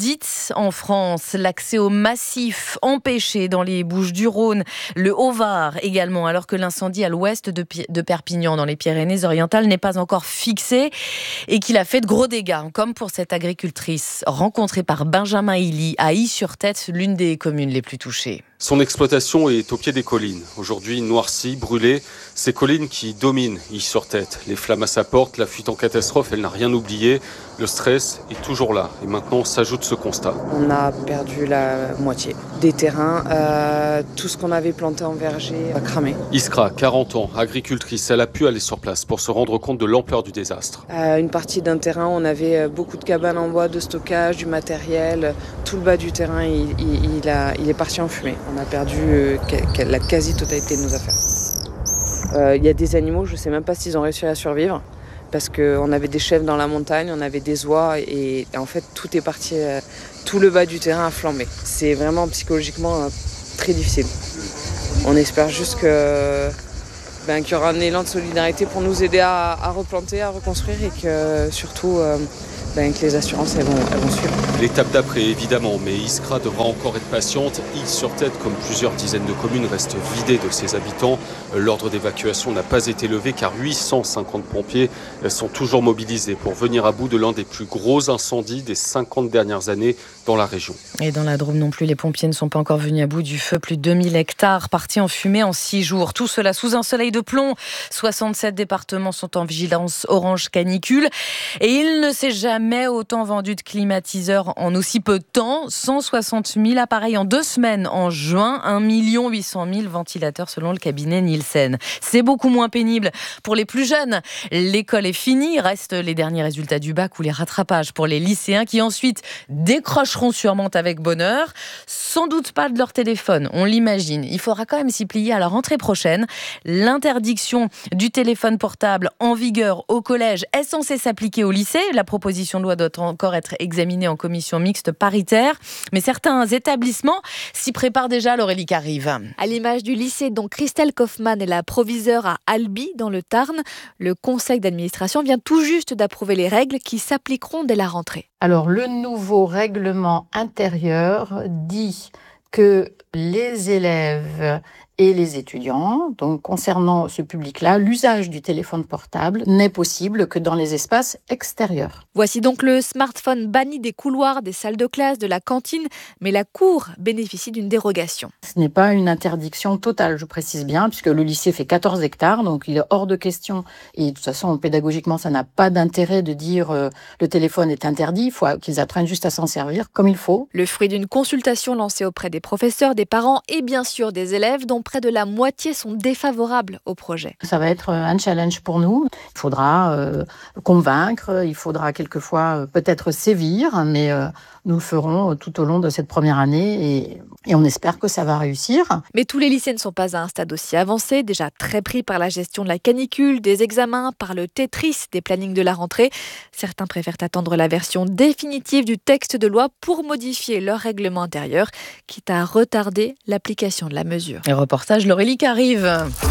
inédite en France. L'accès au massif empêché dans les Bouches-du-Rhône, le Haut-Var également, alors que l'incendie à l'ouest de Perpignan, dans les Pyrénées-Orientales, n'est pas encore fixé et qu'il a fait de gros dégâts, comme pour cette agricultrice rencontrée par Benjamin Hilly à Ys-sur-Tête, l'une des communes les plus touchées. Son exploitation est au pied des collines. Aujourd'hui noircies, brûlées, ces collines qui dominent Ys-sur-Tête. Les flammes à sa porte, la fuite en catastrophe, elle n'a rien oublié. Le stress est toujours là. Et maintenant s'ajoute ce constat. On a perdu la moitié des terrains. Tout ce qu'on avait planté en verger a cramé. Iskra, 40 ans, agricultrice, elle a pu aller sur place pour se rendre compte de l'ampleur du désastre. Une partie d'un terrain, on avait beaucoup de cabanes en bois, de stockage, du matériel. Tout le bas du terrain, il est parti en fumée. On a perdu la quasi-totalité de nos affaires. Il y a des animaux, je ne sais même pas s'ils ont réussi à survivre, parce qu'on avait des chèvres dans la montagne, on avait des oies, et en fait tout est parti, tout le bas du terrain a flambé. C'est vraiment psychologiquement très difficile. On espère juste qu'il y aura un élan de solidarité pour nous aider à replanter, à reconstruire, et que surtout que les assurances elles vont suivre. L'étape d'après, évidemment, mais Iskra devra encore être patiente. Ys-sur-Tête, comme plusieurs dizaines de communes, reste vidée de ses habitants. L'ordre d'évacuation n'a pas été levé car 850 pompiers sont toujours mobilisés pour venir à bout de l'un des plus gros incendies des 50 dernières années dans la région. Et dans la Drôme non plus, les pompiers ne sont pas encore venus à bout du feu. Plus de 2000 hectares partis en fumée en 6 jours. Tout cela sous un soleil de plomb. 67 départements sont en vigilance orange canicule. Et il ne s'est jamais autant vendu de climatiseurs en aussi peu de temps. 160 000 appareils en 2 semaines en juin. 1 800 000 ventilateurs selon le cabinet Nielsen. C'est beaucoup moins pénible pour les plus jeunes. L'école est finie. Restent les derniers résultats du bac ou les rattrapages pour les lycéens qui ensuite décrocheront sûrement avec bonheur. Sans doute pas de leur téléphone, on l'imagine. Il faudra quand même s'y plier à la rentrée prochaine. L'interdiction du téléphone portable en vigueur au collège est censée s'appliquer au lycée. La proposition de loi doit encore être examinée en commission mixte paritaire. Mais certains établissements s'y préparent déjà, Laurélie Carive. À l'image du lycée dont Christelle Kaufmann est la proviseure à Albi, dans le Tarn, le conseil d'administration vient tout juste d'approuver les règles qui s'appliqueront dès la rentrée. Alors, le nouveau règlement intérieur dit que les élèves et les étudiants, donc concernant ce public-là, l'usage du téléphone portable n'est possible que dans les espaces extérieurs. Voici donc le smartphone banni des couloirs, des salles de classe, de la cantine, mais la cour bénéficie d'une dérogation. Ce n'est pas une interdiction totale, je précise bien, puisque le lycée fait 14 hectares, donc il est hors de question. Et de toute façon, pédagogiquement, ça n'a pas d'intérêt de dire le téléphone est interdit, il faut qu'ils apprennent juste à s'en servir comme il faut. Le fruit d'une consultation lancée auprès des professeurs, des parents et bien sûr des élèves, dont près de la moitié sont défavorables au projet. Ça va être un challenge pour nous. Il faudra convaincre, il faudra quelquefois peut-être sévir, mais nous le ferons tout au long de cette première année et on espère que ça va réussir. Mais tous les lycées ne sont pas à un stade aussi avancé, déjà très pris par la gestion de la canicule, des examens, par le Tetris des plannings de la rentrée. Certains préfèrent attendre la version définitive du texte de loi pour modifier leur règlement intérieur, quitte à retarder l'application de la mesure. Et reportage Laurélie Carive.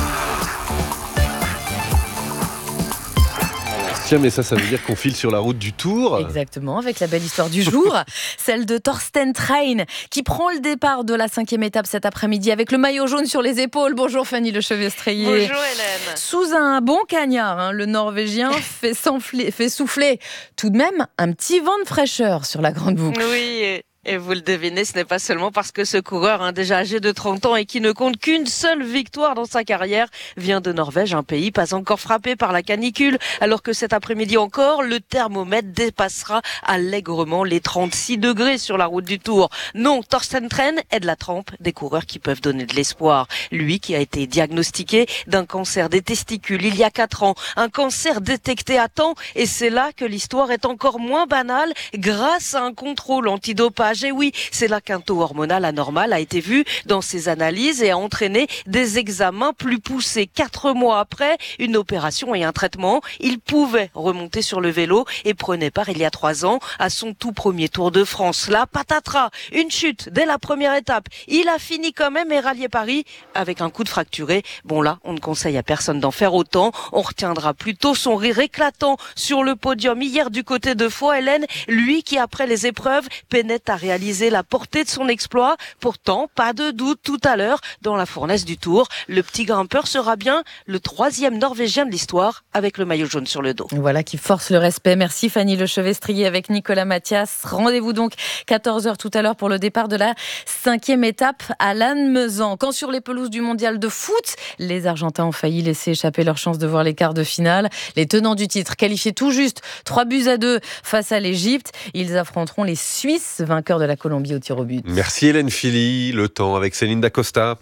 Tiens, mais ça veut dire qu'on file sur la route du Tour. Exactement, avec la belle histoire du jour, celle de Thorsten Trein, qui prend le départ de la 5e étape cet après-midi avec le maillot jaune sur les épaules. Bonjour Fanny Lechevestrier. Bonjour Hélène. Sous un bon cagnard, le Norvégien fait souffler tout de même un petit vent de fraîcheur sur la grande boucle. Oui, et vous le devinez, ce n'est pas seulement parce que ce coureur, déjà âgé de 30 ans et qui ne compte qu'une seule victoire dans sa carrière, vient de Norvège, un pays pas encore frappé par la canicule, alors que cet après-midi encore, le thermomètre dépassera allègrement les 36 degrés sur la route du Tour. Non, Thorsten Trein est de la trempe des coureurs qui peuvent donner de l'espoir. Lui qui a été diagnostiqué d'un cancer des testicules il y a 4 ans, un cancer détecté à temps, et c'est là que l'histoire est encore moins banale grâce à un contrôle antidopage l'âge. Et oui, c'est là qu'un taux hormonal anormal a été vu dans ses analyses et a entraîné des examens plus poussés. 4 mois après une opération et un traitement, il pouvait remonter sur le vélo et prenait part il y a 3 ans à son tout premier Tour de France. Là, patatras, une chute dès la première étape. Il a fini quand même et rallié Paris avec un coude fracturé. Bon là, on ne conseille à personne d'en faire autant. On retiendra plutôt son rire éclatant sur le podium hier du côté de Faux-Hélène, lui qui après les épreuves peinait à réaliser la portée de son exploit. Pourtant, pas de doute, tout à l'heure, dans la fournaise du Tour, le petit grimpeur sera bien le 3e Norvégien de l'histoire avec le maillot jaune sur le dos. Voilà qui force le respect. Merci Fanny Lechevestrier avec Nicolas Mathias. Rendez-vous donc 14h tout à l'heure pour le départ de la 5e étape à Lannemezan. Quand sur les pelouses du mondial de foot, les Argentins ont failli laisser échapper leur chance de voir les quarts de finale. Les tenants du titre, qualifiés tout juste 3-2 face à l'Égypte, ils affronteront les Suisses, vainqueurs de la Colombie au tir au but. Merci Hélène Philly. Le temps avec Céline Dacosta.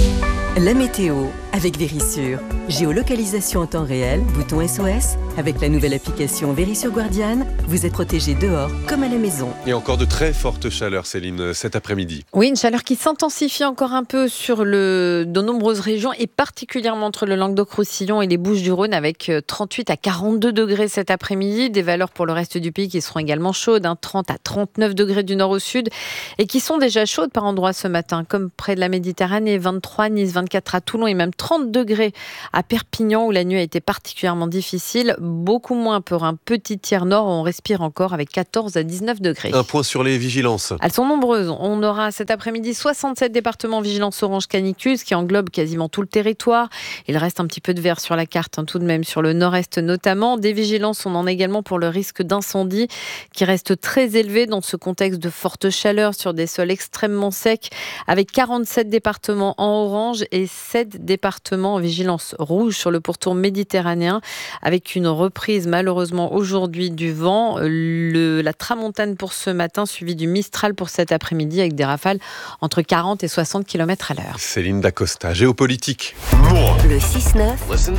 La météo avec Vérissure. Géolocalisation en temps réel, bouton SOS. Avec la nouvelle application Vérissure Guardian, vous êtes protégé dehors comme à la maison. Et encore de très fortes chaleurs, Céline, cet après-midi. Oui, une chaleur qui s'intensifie encore un peu sur de nombreuses régions et particulièrement entre le Languedoc-Roussillon et les Bouches-du-Rhône avec 38 à 42 degrés cet après-midi. Des valeurs pour le reste du pays qui seront également chaudes, 30 à 39 degrés du nord au sud et qui sont déjà chaudes par endroits ce matin, comme près de la Méditerranée, 23, Nice, 24 à Toulon et même 30 degrés à Perpignan où la nuit a été particulièrement difficile. Beaucoup moins pour un petit tiers nord où on respire encore avec 14 à 19 degrés. Un point sur les vigilances. Elles sont nombreuses. On aura cet après-midi 67 départements vigilance orange canicule, ce qui englobe quasiment tout le territoire. Il reste un petit peu de vert sur la carte, tout de même, sur le nord-est notamment. Des vigilances, on en a également pour le risque d'incendie qui reste très élevé dans ce contexte de forte chaleur sur des sols extrêmement secs avec 47 départements en orange et 7 départements en vigilance rouge sur le pourtour méditerranéen avec une reprise malheureusement aujourd'hui du vent. La tramontane pour ce matin suivi du Mistral pour cet après-midi avec des rafales entre 40 et 60 km à l'heure. Céline Dacosta, géopolitique. Le 6-9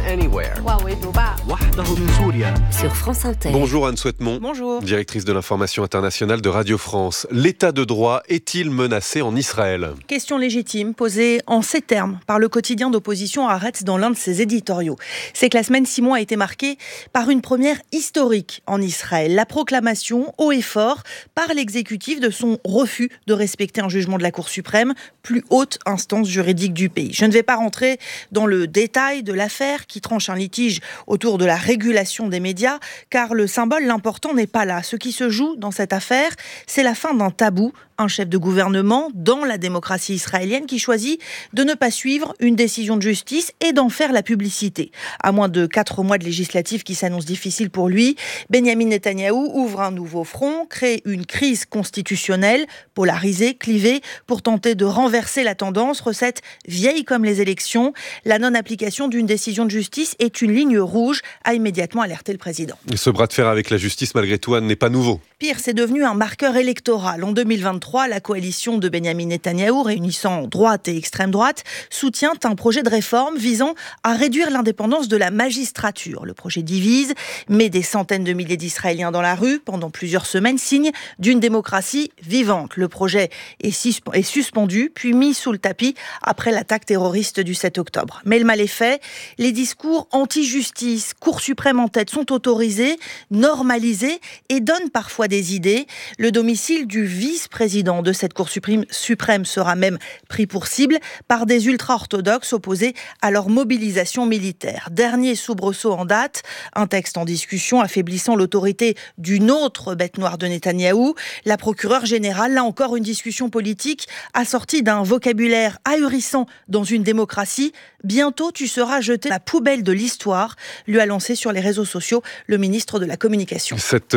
sur France Inter. Bonjour Anne Souhaitemont. Bonjour. Directrice de l'information internationale de Radio France. L'état de droit est-il menacé en Israël ? Question légitime posée en ces termes par le quotidien d'opposition Haaretz dans l'un de ses éditoriaux. C'est que la semaine 6 mois a été marquée par une première historique en Israël. La proclamation haut et fort par l'exécutif de son refus de respecter un jugement de la Cour suprême, plus haute instance juridique du pays. Je ne vais pas rentrer dans le détail de l'affaire qui tranche un litige autour de la régulation des médias, car le symbole, l'important n'est pas là. Ce qui se joue dans cette affaire, c'est la fin d'un tabou, un chef de gouvernement dans la démocratie israélienne qui choisit de ne pas suivre une décision de justice et d'en faire la publicité. À moins de 4 mois de législative qui s'annonce difficile pour lui, Benyamin Netanyahou ouvre un nouveau front, crée une crise constitutionnelle, polarisée, clivée, pour tenter de renverser la tendance, recette vieille comme les élections. La non-application d'une décision de justice est une ligne rouge, a immédiatement alerté le président. Et ce bras de fer avec la justice, malgré tout, Anne, n'est pas nouveau. Pire, c'est devenu un marqueur électoral. En 2023, la coalition de Benyamin Netanyahou, réunissant droite et extrême droite, soutient un projet de réforme visant à réduire l'indépendance de la magistrature. Le projet divise, met des centaines de milliers d'Israéliens dans la rue pendant plusieurs semaines, signe d'une démocratie vivante. Le projet est suspendu, puis mis sous le tapis après l'attaque terroriste du 7 octobre. Mais le mal est fait. Les discours anti-justice, Cour suprême en tête, sont autorisés, normalisés et donnent parfois des idées. Le domicile du vice-président de cette Cour suprême sera même pris pour cible par des ultra-orthodoxes opposés à leur mobilisation militaire. Dernier soubresaut en date, un texte en discussion affaiblissant l'autorité d'une autre bête noire de Netanyahou. La procureure générale, là encore une discussion politique assortie d'un vocabulaire ahurissant dans une démocratie. Bientôt tu seras jeté à la poubelle de l'histoire, lui a lancé sur les réseaux sociaux le ministre de la Communication. Cette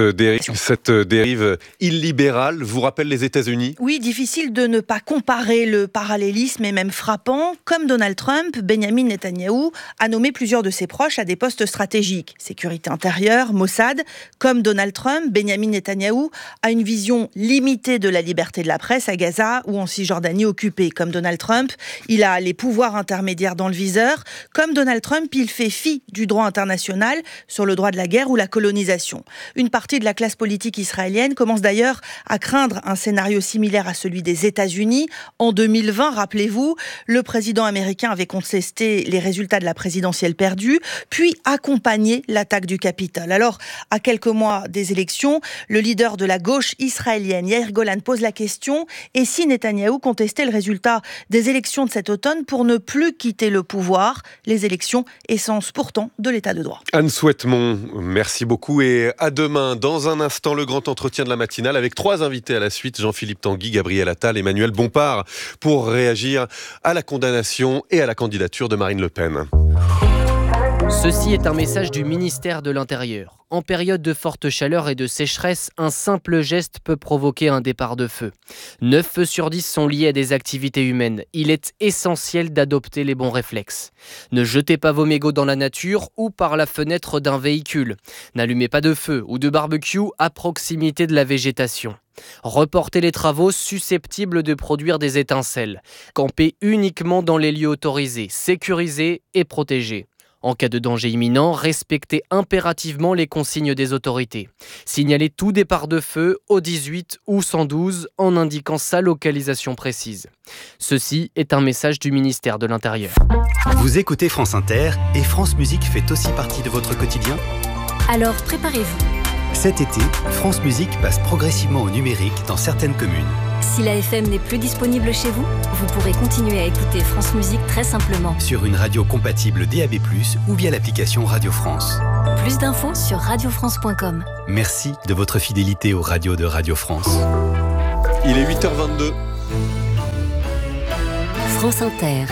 dérive illibérale vous rappelle les États-Unis ? Oui, difficile de ne pas comparer. Le parallélisme est même frappant. Comme Donald Trump, Benyamin Netanyahou a nommé plusieurs de ses proches à des postes stratégiques. Sécurité intérieure, Mossad. Comme Donald Trump, Benyamin Netanyahou a une vision limitée de la liberté de la presse à Gaza ou en Cisjordanie occupée. Comme Donald Trump, il a les pouvoirs intermédiaires dans le viseur. Comme Donald Trump, il fait fi du droit international sur le droit de la guerre ou la colonisation. Une partie de la classe politique israélienne commence d'ailleurs à craindre un scénario similaire à celui des États-Unis. En 2020, rappelez-vous, le président américain avait contesté les résultats de la présidentielle perdue, puis accompagné l'attaque du Capitole. Alors, à quelques mois des élections, le leader de la gauche israélienne, Yair Golan, pose la question « Et si Netanyahou contestait le résultat des élections de cet automne pour ne plus quitter le pouvoir ?» Les élections, essence pourtant de l'état de droit. Anne Souhaitemont, merci beaucoup et à demain. Dans un instant, le grand entretien de la matinale avec 3 invités à la suite, Jean-Philippe Tanguy, Gabriel Attal, Emmanuel Bompard, pour réagir à la condamnation et à la candidature de Marine Le Pen. Ceci est un message du ministère de l'Intérieur. En période de forte chaleur et de sécheresse, un simple geste peut provoquer un départ de feu. 9 feux sur 10 sont liés à des activités humaines. Il est essentiel d'adopter les bons réflexes. Ne jetez pas vos mégots dans la nature ou par la fenêtre d'un véhicule. N'allumez pas de feu ou de barbecue à proximité de la végétation. Reportez les travaux susceptibles de produire des étincelles. Campez uniquement dans les lieux autorisés, sécurisés et protégés. En cas de danger imminent, respectez impérativement les consignes des autorités. Signalez tout départ de feu au 18 ou 112 en indiquant sa localisation précise. Ceci est un message du ministère de l'Intérieur. Vous écoutez France Inter et France Musique fait aussi partie de votre quotidien ? Alors préparez-vous. Cet été, France Musique passe progressivement au numérique dans certaines communes. Si la FM n'est plus disponible chez vous, vous pourrez continuer à écouter France Musique très simplement. Sur une radio compatible DAB+, ou via l'application Radio France. Plus d'infos sur radiofrance.com. Merci de votre fidélité aux radios de Radio France. Il est 8h22. France Inter.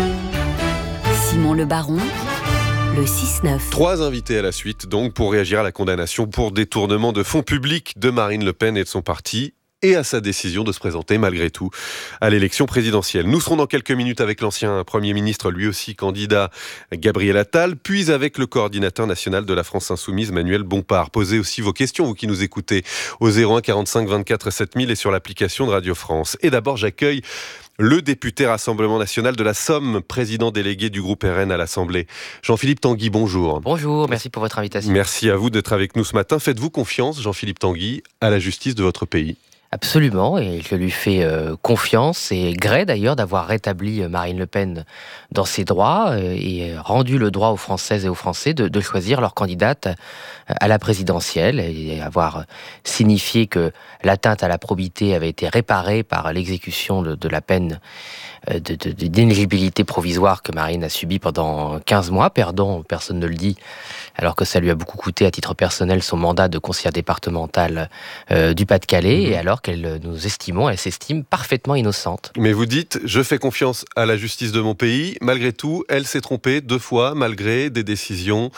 Simon Le Baron. Le 6-9. 3 invités à la suite, donc, pour réagir à la condamnation pour détournement de fonds publics de Marine Le Pen et de son parti, et à sa décision de se présenter malgré tout à l'élection présidentielle. Nous serons dans quelques minutes avec l'ancien Premier ministre, lui aussi candidat, Gabriel Attal, puis avec le coordinateur national de la France Insoumise, Emmanuel Bompard. Posez aussi vos questions, vous qui nous écoutez, au 01 45 24 7000 et sur l'application de Radio France. Et d'abord, j'accueille le député Rassemblement National de la Somme, président délégué du groupe RN à l'Assemblée. Jean-Philippe Tanguy, bonjour. Bonjour, merci pour votre invitation. Merci à vous d'être avec nous ce matin. Faites-vous confiance, Jean-Philippe Tanguy, à la justice de votre pays ? Absolument, et je lui fais confiance et gré d'ailleurs d'avoir rétabli Marine Le Pen dans ses droits et rendu le droit aux Françaises et aux Français de choisir leur candidate à la présidentielle et avoir signifié que l'atteinte à la probité avait été réparée par l'exécution de la peine d'inéligibilité provisoire que Marine a subie pendant 15 mois, perdant, personne ne le dit, alors que ça lui a beaucoup coûté à titre personnel son mandat de conseillère départementale du Pas-de-Calais, et alors qu'elle elle s'estime parfaitement innocente. Mais vous dites, je fais confiance à la justice de mon pays, malgré tout, elle s'est trompée 2 fois, malgré des décisions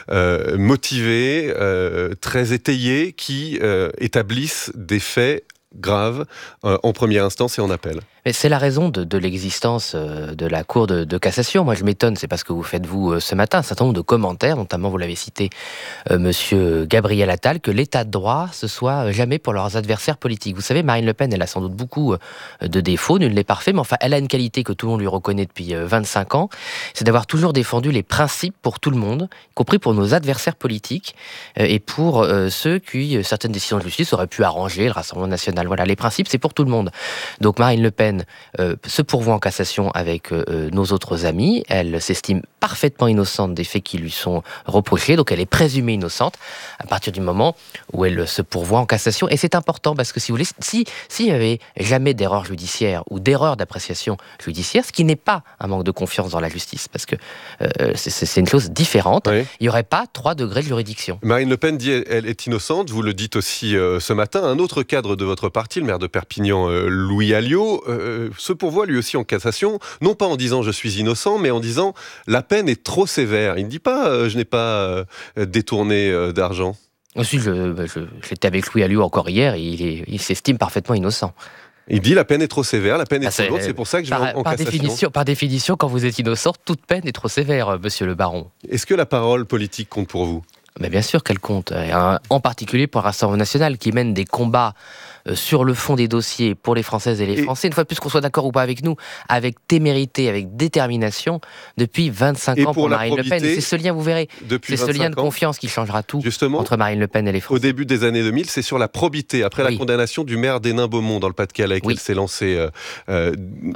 motivées, très étayées, qui établissent des faits graves en première instance et en appel. Mais c'est la raison de l'existence de la Cour de cassation. Moi, je m'étonne, c'est parce que vous faites, vous, ce matin, un certain nombre de commentaires, notamment, vous l'avez cité, monsieur Gabriel Attal, que l'état de droit, ce soit jamais pour leurs adversaires politiques. Vous savez, Marine Le Pen, elle a sans doute beaucoup de défauts, nul n'est parfait, mais enfin, elle a une qualité que tout le monde lui reconnaît depuis 25 ans, c'est d'avoir toujours défendu les principes pour tout le monde, y compris pour nos adversaires politiques, et pour ceux qui, certaines décisions de justice auraient pu arranger le Rassemblement National. Voilà, les principes, c'est pour tout le monde. Donc Marine Le Pen se pourvoit en cassation avec nos autres amis. Elle s'estime parfaitement innocente des faits qui lui sont reprochés, donc elle est présumée innocente à partir du moment où elle se pourvoit en cassation. Et c'est important parce que, si vous voulez, s'il n'y avait jamais d'erreur judiciaire ou d'erreur d'appréciation judiciaire, ce qui n'est pas un manque de confiance dans la justice, parce que c'est une chose différente, oui. Il n'y aurait pas 3 degrés de juridiction. Marine Le Pen dit elle est innocente, vous le dites aussi ce matin. Un autre cadre de votre parti, le maire de Perpignan, Louis Alliot, se pourvoit lui aussi en cassation, non pas en disant je suis innocent, mais en disant la peine est trop sévère. Il ne dit pas je n'ai pas détourné d'argent. Aussi, j'étais avec Louis Alliot encore hier et il s'estime parfaitement innocent. Il dit la peine est trop sévère, la peine est trop lourde, c'est pour ça que je vais en cassation. Par définition, quand vous êtes innocent, toute peine est trop sévère, monsieur le baron. Est-ce que la parole politique compte pour vous ? Mais bien sûr qu'elle compte, en particulier pour le Rassemblement national qui mène des combats sur le fond des dossiers pour les Françaises et les Français, une fois de plus qu'on soit d'accord ou pas avec nous, avec témérité, avec détermination, depuis 25 ans pour Marine Le Pen. C'est ce lien, vous verrez, c'est ce lien de confiance qui changera tout entre Marine Le Pen et les Français. Au début des années 2000, c'est sur la probité, après la condamnation du maire d'Hénin-Beaumont dans le Pas-de-Calais, qu'elle s'est lancée dans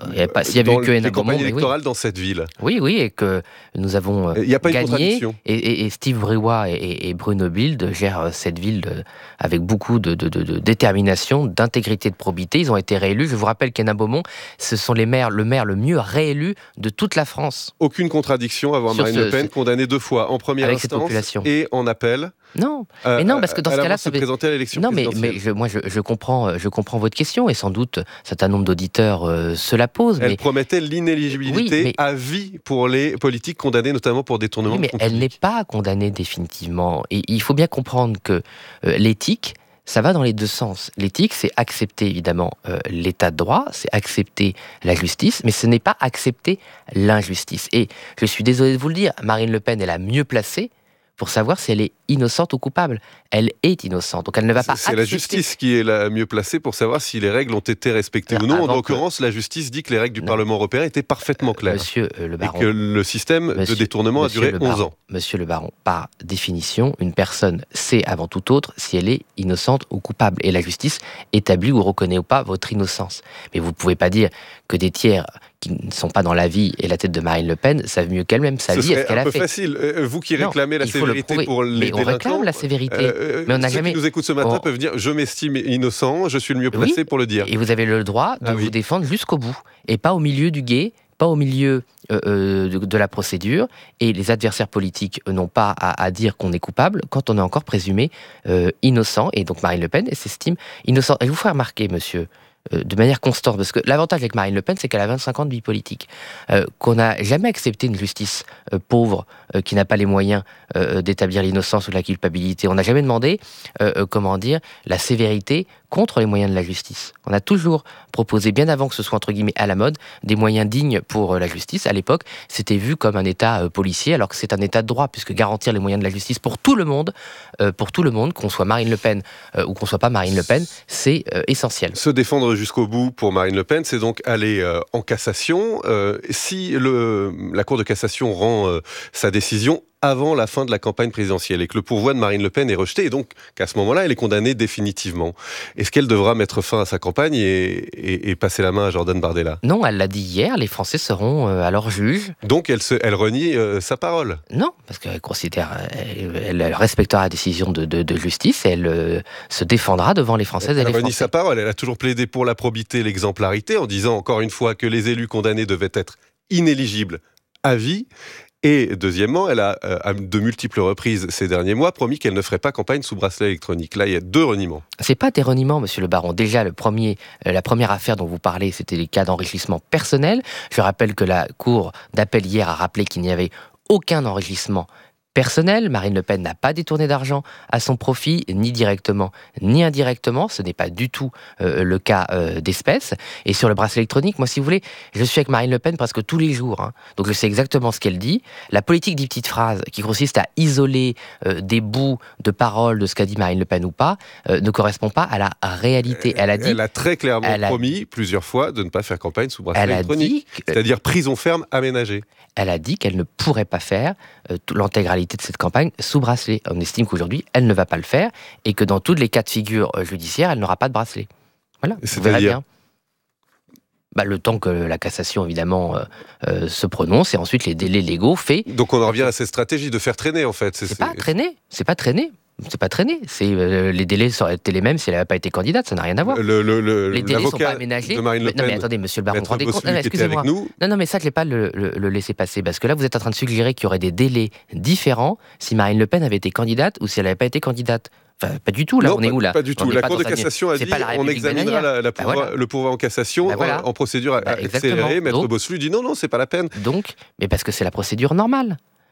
les campagnes électorales dans cette ville. Oui, et que nous avons gagné, et Steve Briouat et Bruno Bild gèrent cette ville avec beaucoup de détermination, d'intégrité, de probité. Ils ont été réélus. Je vous rappelle qu'Hénin-Beaumont, ce sont le maire le mieux réélu de toute la France. Aucune contradiction à voir Marine Le Pen condamnée 2 fois en première instance et en appel. Non, mais non, parce que dans ce cas-là, ça présenter à l'élection mais présidentielle. moi je comprends votre question et sans doute un certain nombre d'auditeurs se la posent. Elle promettait l'inéligibilité à vie pour les politiques condamnés notamment pour détournement de fonds publics. Elle n'est pas condamnée définitivement. Et il faut bien comprendre que l'éthique, ça va dans les deux sens. L'éthique, c'est accepter évidemment l'état de droit, c'est accepter la justice, mais ce n'est pas accepter l'injustice. Et je suis désolé de vous le dire, Marine Le Pen est la mieux placée pour savoir si elle est innocente ou coupable. Elle est innocente, donc elle ne va pas accepter... C'est la justice qui est la mieux placée pour savoir si les règles ont été respectées ou non. En l'occurrence, la justice dit que les règles du Parlement européen étaient parfaitement claires. Monsieur le baron... Et que le système de détournement a duré 11 ans. Monsieur le baron, par définition, une personne sait avant tout autre si elle est innocente ou coupable. Et la justice établit ou reconnaît ou pas votre innocence. Mais vous ne pouvez pas dire que des tiers qui ne sont pas dans la vie et la tête de Marine Le Pen savent mieux qu'elle-même sa vie et ce qu'elle a fait. C'est un peu facile. Vous qui réclamez la sévérité pour les délinquants... on réclame la sévérité. Mais on n'a jamais... Ceux qui nous écoutent ce matin peuvent dire « Je m'estime innocent, je suis le mieux placé pour le dire ». Et vous avez le droit de vous défendre jusqu'au bout. Et pas au milieu du gué, pas au milieu de la procédure. Et les adversaires politiques n'ont pas à dire qu'on est coupable quand on est encore présumé innocent. Et donc Marine Le Pen s'estime innocente. Et je vous ferai remarquer, monsieur, de manière constante, parce que l'avantage avec Marine Le Pen, c'est qu'elle a 25 ans de vie politique, qu'on n'a jamais accepté une justice pauvre, qui n'a pas les moyens d'établir l'innocence ou la culpabilité. On n'a jamais demandé, la sévérité contre les moyens de la justice. On a toujours proposé, bien avant que ce soit entre guillemets à la mode, des moyens dignes pour la justice. À l'époque, c'était vu comme un État policier, alors que c'est un État de droit, puisque garantir les moyens de la justice pour tout le monde, qu'on soit Marine Le Pen ou qu'on soit pas Marine Le Pen, c'est essentiel. Se défendre jusqu'au bout pour Marine Le Pen, c'est donc aller en cassation. Si la Cour de cassation rend sa décision avant la fin de la campagne présidentielle et que le pourvoi de Marine Le Pen est rejeté et donc qu'à ce moment-là, elle est condamnée définitivement. Est-ce qu'elle devra mettre fin à sa campagne et passer la main à Jordan Bardella ? Non, elle l'a dit hier, les Français seront à leur juge. Donc elle renie sa parole ? Non, parce qu'elle considère, elle respectera la décision de justice et elle se défendra devant les Françaises et les Français. Elle renie sa parole, elle a toujours plaidé pour la probité, l'exemplarité, en disant encore une fois que les élus condamnés devaient être inéligibles à vie. Et deuxièmement, elle a, à de multiples reprises ces derniers mois, promis qu'elle ne ferait pas campagne sous bracelet électronique. Là, il y a 2 reniements. C'est pas des reniements, monsieur le baron. Déjà, la première affaire dont vous parlez, c'était les cas d'enrichissement personnel. Je rappelle que la Cour d'appel hier a rappelé qu'il n'y avait aucun enrichissement personnel. Marine Le Pen n'a pas détourné d'argent à son profit, ni directement, ni indirectement. Ce n'est pas du tout le cas d'espèce. Et sur le bracelet électronique, moi, si vous voulez, je suis avec Marine Le Pen presque tous les jours. Donc je sais exactement ce qu'elle dit. La politique des petites phrases, qui consiste à isoler des bouts de paroles de ce qu'a dit Marine Le Pen ou pas, ne correspond pas à la réalité. Elle a très clairement promis plusieurs fois de ne pas faire campagne sous bracelet électronique. C'est-à-dire prison ferme aménagée. Elle a dit qu'elle ne pourrait pas faire l'intégralité de cette campagne sous bracelet. On estime qu'aujourd'hui, elle ne va pas le faire et que dans tous les cas de figure judiciaires, elle n'aura pas de bracelet. Voilà, vous verrez bien. Le temps que la cassation, évidemment, se prononce et ensuite les délais légaux faits. Donc on en revient à cette stratégie de faire traîner, en fait. C'est pas traîner. Les délais auraient été les mêmes si elle n'avait pas été candidate, ça n'a rien à voir. Les délais ne sont pas aménagés. De Marine Le Pen, non mais attendez, monsieur le baron, vous rendez compte ? Excusez-moi. Non, mais ça, je ne vais pas le laisser passer, parce que là, vous êtes en train de suggérer qu'il y aurait des délais différents si Marine Le Pen avait été candidate ou si elle n'avait pas été candidate. Enfin, pas du tout, là, on est où là ? Pas du tout. La Cour de cassation a dit on examinera le pourvoi en cassation en procédure accélérée. Maître Bossuet dit non, c'est pas la peine. Donc, mais parce que c'est la procédure normale.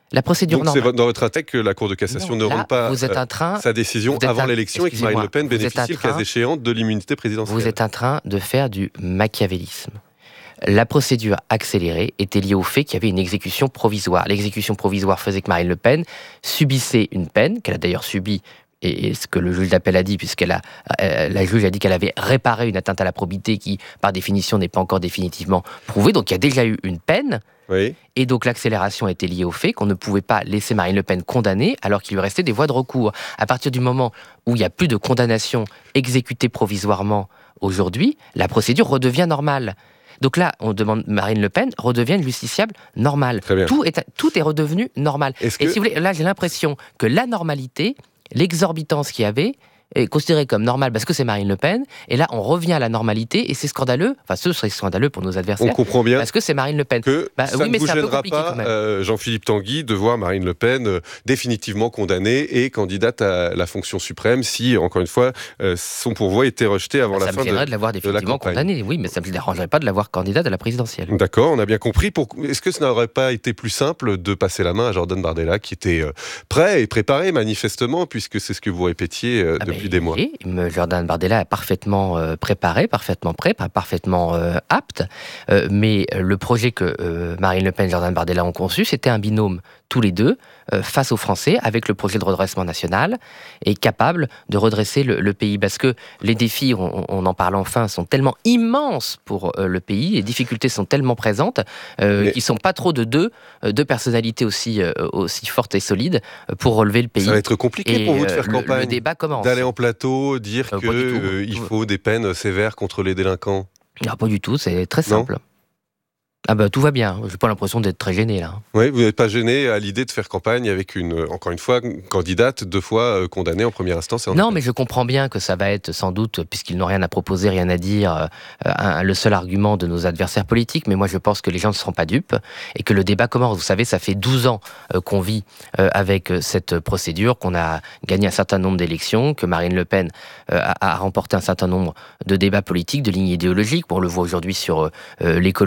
La procédure normale. Donc c'est dans votre intérêt que la Cour de cassation ne rende pas sa décision avant l'élection et que Marine Le Pen bénéficie, le cas échéant, de l'immunité présidentielle. Vous êtes en train de faire du machiavélisme. La procédure accélérée était liée au fait qu'il y avait une exécution provisoire. L'exécution provisoire faisait que Marine Le Pen subissait une peine, qu'elle a d'ailleurs subie, et ce que le juge d'appel a dit, puisque la juge a dit qu'elle avait réparé une atteinte à la probité qui, par définition, n'est pas encore définitivement prouvée. Donc il y a déjà eu une peine. Oui. Et donc l'accélération était liée au fait qu'on ne pouvait pas laisser Marine Le Pen condamnée alors qu'il lui restait des voies de recours. À partir du moment où il n'y a plus de condamnation exécutée provisoirement aujourd'hui, la procédure redevient normale. Donc là, on demande Marine Le Pen redevienne justiciable normale. Tout est redevenu normal. Et si vous voulez, là, j'ai l'impression que la normalité, l'exorbitance qu'il y avait, est considérée comme normale parce que c'est Marine Le Pen, et là on revient à la normalité, et c'est scandaleux, enfin ce serait scandaleux pour nos adversaires. On comprend bien parce que c'est Marine Le Pen. Que ça ne vous gênera pas, Jean-Philippe Tanguy, de voir Marine Le Pen définitivement condamnée et candidate à la fonction suprême si, encore une fois, son pourvoi était rejeté avant la fin de la campagne. Ça me gênerait de l'avoir définitivement condamnée, oui, mais ça ne me dérangerait pas de l'avoir candidate à la présidentielle. D'accord, on a bien compris. Est-ce que ça n'aurait pas été plus simple de passer la main à Jordan Bardella, qui était prêt et préparé manifestement, puisque c'est ce que vous répétiez depuis des mois? Jordan Bardella est parfaitement préparé, parfaitement prêt, parfaitement apte, mais le projet que Marine Le Pen et Jordan Bardella ont conçu, c'était un binôme tous les deux face aux Français, avec le projet de redressement national, et capable de redresser le pays. Parce que les défis, on en parle enfin, sont tellement immenses pour le pays, les difficultés sont tellement présentes qu'ils ne sont pas trop de deux personnalités aussi fortes et solides pour relever le pays. Ça va être compliqué pour vous de faire campagne, le débat commence. D'aller en plateau, dire qu'il faut des peines sévères contre les délinquants. Non, pas du tout, c'est très simple. Non. Ah bah tout va bien, j'ai pas l'impression d'être très gêné là. Oui, vous n'êtes pas gêné à l'idée de faire campagne avec encore une fois, candidate 2 fois condamnée en première instance. Non, mais je comprends bien que ça va être sans doute, puisqu'ils n'ont rien à proposer, rien à dire, le seul argument de nos adversaires politiques, mais moi je pense que les gens ne seront pas dupes et que le débat commence. Vous savez, ça fait 12 ans qu'on vit avec cette procédure, qu'on a gagné un certain nombre d'élections, que Marine Le Pen a remporté un certain nombre de débats politiques, de lignes idéologiques. On le voit aujourd'hui sur l'écologie.